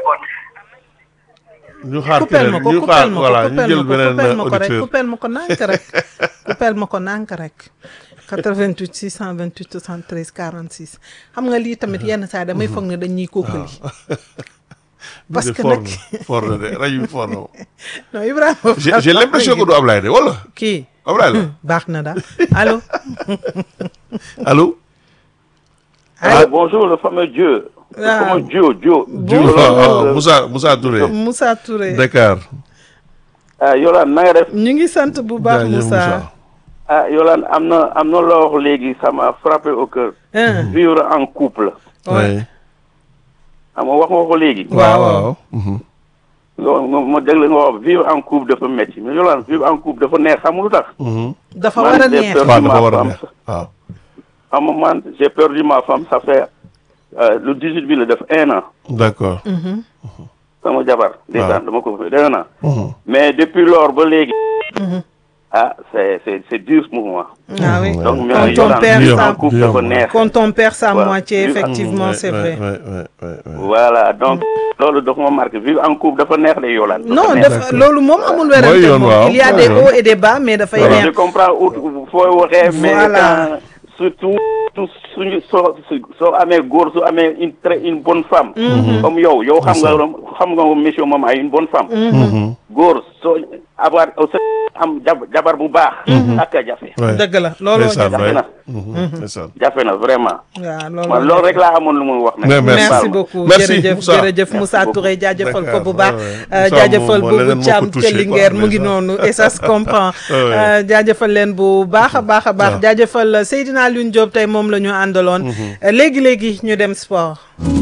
[SPEAKER 1] ñu xaar
[SPEAKER 2] coupel
[SPEAKER 1] keneen
[SPEAKER 2] ma ko
[SPEAKER 1] ñu
[SPEAKER 2] coupel
[SPEAKER 1] xaar
[SPEAKER 2] ma
[SPEAKER 1] voilà
[SPEAKER 2] ko
[SPEAKER 1] ñu jël beneen
[SPEAKER 2] coupel ma ko rek
[SPEAKER 1] auditeur.
[SPEAKER 2] coupel ma ko nànk rek coupel ma ko nànk rek quatre-vingt-huit six cent vingt-huit soixante-treize quarante-six xam nga lii tamit yenn saa damay foog ne dañuy kookali parce que
[SPEAKER 1] fort
[SPEAKER 2] nag
[SPEAKER 1] na fort na de rajo bi fort na moom.
[SPEAKER 2] non Ibrahima
[SPEAKER 1] j'ai j'ai l'impression que du Ablaye de wala
[SPEAKER 2] kii
[SPEAKER 1] Ablaye la
[SPEAKER 2] baax na daal allo
[SPEAKER 1] allo.
[SPEAKER 6] Ah, bonjour, le fameux Dieu. Le
[SPEAKER 2] Ah.
[SPEAKER 6] fameux Dieu, Dieu.
[SPEAKER 1] Diouf waaw waaw Moussa Moussa Touré.
[SPEAKER 2] Moussa Touré
[SPEAKER 1] Dakar.
[SPEAKER 6] Ah, Yolande, na nga def?
[SPEAKER 2] ñu ngi sant bu baax
[SPEAKER 1] Jaajëf
[SPEAKER 2] Moussa
[SPEAKER 6] Ah, Yolande, am na am na loo wax léegi, ça m'a frappé au cœur.
[SPEAKER 2] hein
[SPEAKER 6] Vivre en couple.
[SPEAKER 2] ouais.
[SPEAKER 1] Oui.
[SPEAKER 6] Xam nga wax nga ko léegi.
[SPEAKER 2] waaw
[SPEAKER 1] waaw. Mhm.
[SPEAKER 6] nga nga ma déglu nga wax vivre en couple dafa métti mais Yolande vivre en couple dafa neex xam nga lu tax.
[SPEAKER 1] Mhm.
[SPEAKER 2] dafa
[SPEAKER 6] Man,
[SPEAKER 2] war a
[SPEAKER 6] j'ai
[SPEAKER 2] neex
[SPEAKER 6] peur.
[SPEAKER 1] waaw
[SPEAKER 6] ma
[SPEAKER 1] dafa war a
[SPEAKER 6] femme.
[SPEAKER 1] neex waaw.
[SPEAKER 6] xam nga man j'ai perdu ma femme ça fait euh, le dix-huit bi la def un an.
[SPEAKER 1] D'accord.
[SPEAKER 6] sama jabar.
[SPEAKER 1] waaw
[SPEAKER 6] ndeysaan dama ko fi un an.
[SPEAKER 1] Mhm.
[SPEAKER 6] mais depuis lors ba léegi. ah c'est c'est c'est dur pour moi.
[SPEAKER 2] ah oui
[SPEAKER 6] donc mais
[SPEAKER 2] quand on
[SPEAKER 6] Yolande,
[SPEAKER 2] perd
[SPEAKER 6] vivre
[SPEAKER 2] sa
[SPEAKER 6] en couple dafa neex.
[SPEAKER 2] quand on perd sa
[SPEAKER 6] Voilà.
[SPEAKER 2] moitié
[SPEAKER 6] Vivre en-
[SPEAKER 2] effectivement
[SPEAKER 1] Ouais,
[SPEAKER 2] c'est
[SPEAKER 1] ouais,
[SPEAKER 2] vrai.
[SPEAKER 1] ouais, ouais, ouais, ouais.
[SPEAKER 6] voilà donc loolu dafa ma marqué vivre en couple dafa neex de Yolande. dafa
[SPEAKER 2] non
[SPEAKER 6] neex.
[SPEAKER 2] dafa loolu moom amul
[SPEAKER 1] Mooy
[SPEAKER 2] werante
[SPEAKER 1] yoon,
[SPEAKER 2] moom
[SPEAKER 1] waaw,
[SPEAKER 2] il y a
[SPEAKER 1] mooy
[SPEAKER 2] des
[SPEAKER 1] yoon.
[SPEAKER 2] hauts et des bas mais dafay
[SPEAKER 6] Alors,
[SPEAKER 2] neex.
[SPEAKER 6] je comprends où fooy waxee mais
[SPEAKER 2] Voilà.
[SPEAKER 6] quand surtout su suñu soo soo amee góor su amee une très une bonne femme. comme yow yow xam nga xam nga monsieur moom ay une bonne femme. góor soo avoir am jab- jabar bu baax. ak a jafe.
[SPEAKER 1] Ouais.
[SPEAKER 2] dëgg la looloo
[SPEAKER 1] Ndeysaan,
[SPEAKER 2] jafe.
[SPEAKER 1] ouais.
[SPEAKER 6] na.
[SPEAKER 1] Mhm, ndeysaan.
[SPEAKER 6] jafe na vraiment.
[SPEAKER 2] waaw
[SPEAKER 6] man
[SPEAKER 2] looloo
[SPEAKER 6] loolu
[SPEAKER 2] jafe.
[SPEAKER 6] rek laa amoon lu muy wax nag.
[SPEAKER 1] Mais merci.
[SPEAKER 2] merci beaucoup
[SPEAKER 1] Merci,
[SPEAKER 2] jërëjëf
[SPEAKER 1] Moussa.
[SPEAKER 2] jërëjëf Moussa Touré jaajëfal ko bu baax
[SPEAKER 1] Ouais, ouais.
[SPEAKER 2] euh,
[SPEAKER 1] Moussa
[SPEAKER 2] jaajëfal
[SPEAKER 1] moom- moom leneen
[SPEAKER 2] boobu
[SPEAKER 1] moo
[SPEAKER 2] Thiam
[SPEAKER 1] ko touché,
[SPEAKER 2] ca
[SPEAKER 1] quoi,
[SPEAKER 2] Linguère mu
[SPEAKER 1] mais
[SPEAKER 2] ngi
[SPEAKER 1] ça-
[SPEAKER 2] noonu et ça se comprend
[SPEAKER 1] Ouais, ouais.
[SPEAKER 2] Euh, jaajëfal leen bu baax a baax a baax
[SPEAKER 1] Ouais.
[SPEAKER 2] jaajëfal Seydina Alioune Diop tey moom la ñu àndaloon Euh, léegi-léegi ñu dem sport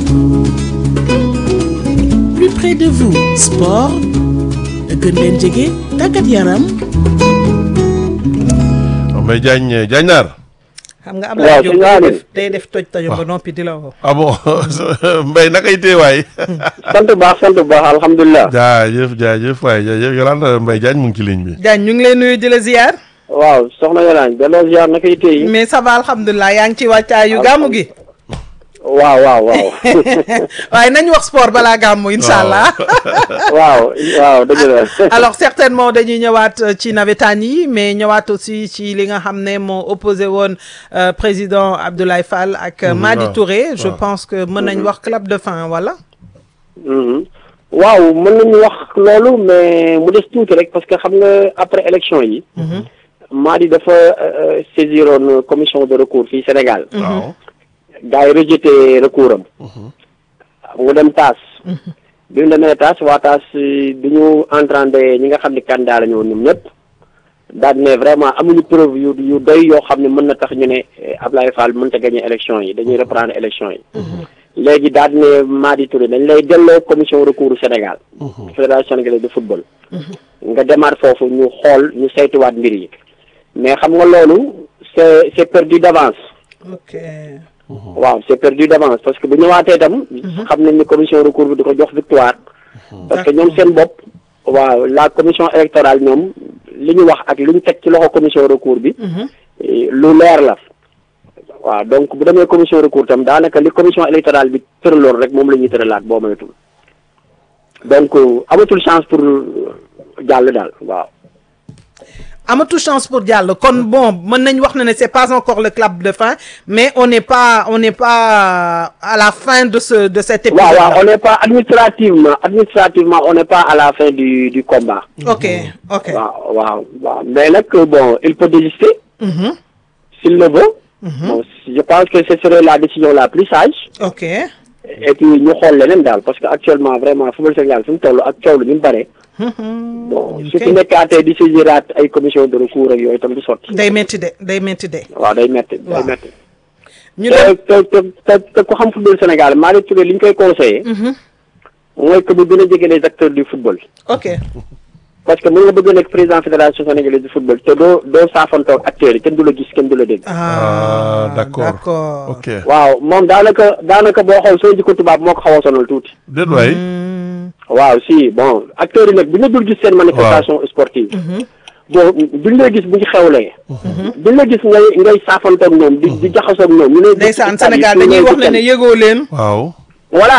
[SPEAKER 3] Plus près de vous, sport, gën leen jege tàggat yaram.
[SPEAKER 1] mais Diagne Diagne Naar.
[SPEAKER 2] xam nga Abdoulaye
[SPEAKER 5] waaw
[SPEAKER 2] Diop
[SPEAKER 5] sëñ
[SPEAKER 2] day
[SPEAKER 5] Aliou.
[SPEAKER 2] def day def toj tojom ba noppi di la woo
[SPEAKER 1] ah bon Mbaye naka itee waay.
[SPEAKER 5] sant bu baax sant bu baax alhamdulilah.
[SPEAKER 1] jaajëf jaajëf waay jaajëf Yolande Mbaye Diagne mu ngi ci ligne bi.
[SPEAKER 2] Diagne ñu ngi lay nuyu di la ziar
[SPEAKER 5] waaw soxna Yolande delloo ziar naka yitte yi.
[SPEAKER 2] mais ça va alhamdulilah yaa ngi ci wàccaayu gàmmu gi
[SPEAKER 5] waaw waaw waaw.
[SPEAKER 2] waaye nañ wax sport balaa gàmmu incha allah
[SPEAKER 5] waaw waaw dëgg la.
[SPEAKER 2] alors certainement dañuy ñëwaat euh, ci navétane yi mais ñëwaat aussi ci li nga xam ne moo opposé woon euh, président Abdoulaye Fall ak euh, Madi
[SPEAKER 1] waaw.
[SPEAKER 2] Touré je
[SPEAKER 1] waaw.
[SPEAKER 2] pense que mën nañ wax clap de fin wala
[SPEAKER 5] Mhm. waaw mën nañu wax loolu mais mu des tuuti rek parce que xam nga après élection yi. Madi dafa euh, saisiroon commission de recours fii Sénégal.
[SPEAKER 1] waaw.
[SPEAKER 5] gars yi rejeté recours am. mu dem taas. bi mu demee taas waa taas du ñu entendre ñi nga xam ne candidat la ñu woon ñoom ñëpp. daal ne vraiment amuñu preuve yu yu doy yoo xam ne mën na tax ñu ne eh, Ablaye Fall mënut a gagné élection yi dañuy reprendre élection yi. léegi daal ne Madi Touré dañ lay delloo commission recours Sénégal. fédération sénégalaise de football. nga demaat foofu ñu xool ñu saytuwaat mbir yi. mais xam nga loolu c'est c'est perdu d'avance.
[SPEAKER 2] ok
[SPEAKER 5] waaw c'est perdu d'avance parce que bu ñëwaatee itam. xam nañ ni commission recours bi di ko jox victoire. parce que ñoom seen bopp. waaw la commission électorale ñoom li ñu wax ak li ñu teg ci loxo commission recours bi. lu leer la. waaw donc bu demee commission recours tam daanaka li commission électorale bi tëraloon rek moom la ñuy tëralaat boo moytul donc amatul chance pour jàll daal waaw.
[SPEAKER 2] amatul chance pour jàll kon bon mën nañ wax ne ne c'est pas encore le clap de fin mais on n'est pas on n'est pas à la fin de ce de cet épisode.
[SPEAKER 5] waaw waaw on n'est pas administrativement administrativement on n'est pas à la fin du du combat.
[SPEAKER 2] ok ok
[SPEAKER 5] waaw waaw waaw mais nag bon il peut désister.
[SPEAKER 2] Mhm.
[SPEAKER 5] s'il le veut. bon je pense que ce serait la décision la plus sage.
[SPEAKER 2] ok
[SPEAKER 5] et puis ñu xool leneen daal parce que actuellement vraiment football Sénégal fi mu toll ak coow lu ñu bare. bon su fi nekkaatee di saisiraat ay commission de recours ak yooyu itam du sotti.
[SPEAKER 2] day métti de day métti de.
[SPEAKER 5] waaw day metti day
[SPEAKER 2] waaw.
[SPEAKER 5] metti
[SPEAKER 2] ñu
[SPEAKER 5] te
[SPEAKER 2] dem
[SPEAKER 5] te te te te ku xam football Sénégal Malick Touré li ñu koy conseillé. mooy que mu gën a jege les acteurs du football.
[SPEAKER 2] ok
[SPEAKER 5] parce que mën nga bëgg a nekk président fédération sénégalaise du football te doo doo saafantoog acteurs yi kenn du la gis kenn du la dégg.
[SPEAKER 1] ah d'accord
[SPEAKER 2] d'accord
[SPEAKER 1] ok
[SPEAKER 5] waaw moom daanaka daanaka boo xool soo jikko tubaab moo ko xaw a sonal tuuti.
[SPEAKER 1] déet waay.
[SPEAKER 5] waaw si bon acteurs yi nag bu ñu dul gis seen manifestation sportive. bon duñ lay gis bu ñu xewlee. duñ la gis ngay ngay saafantoog ñoom di di jaxasoog ñoom. ñu ne
[SPEAKER 2] ndeysaan Sénégal dañuy wax ne ne yëgoo leen.
[SPEAKER 1] waaw.
[SPEAKER 5] voilà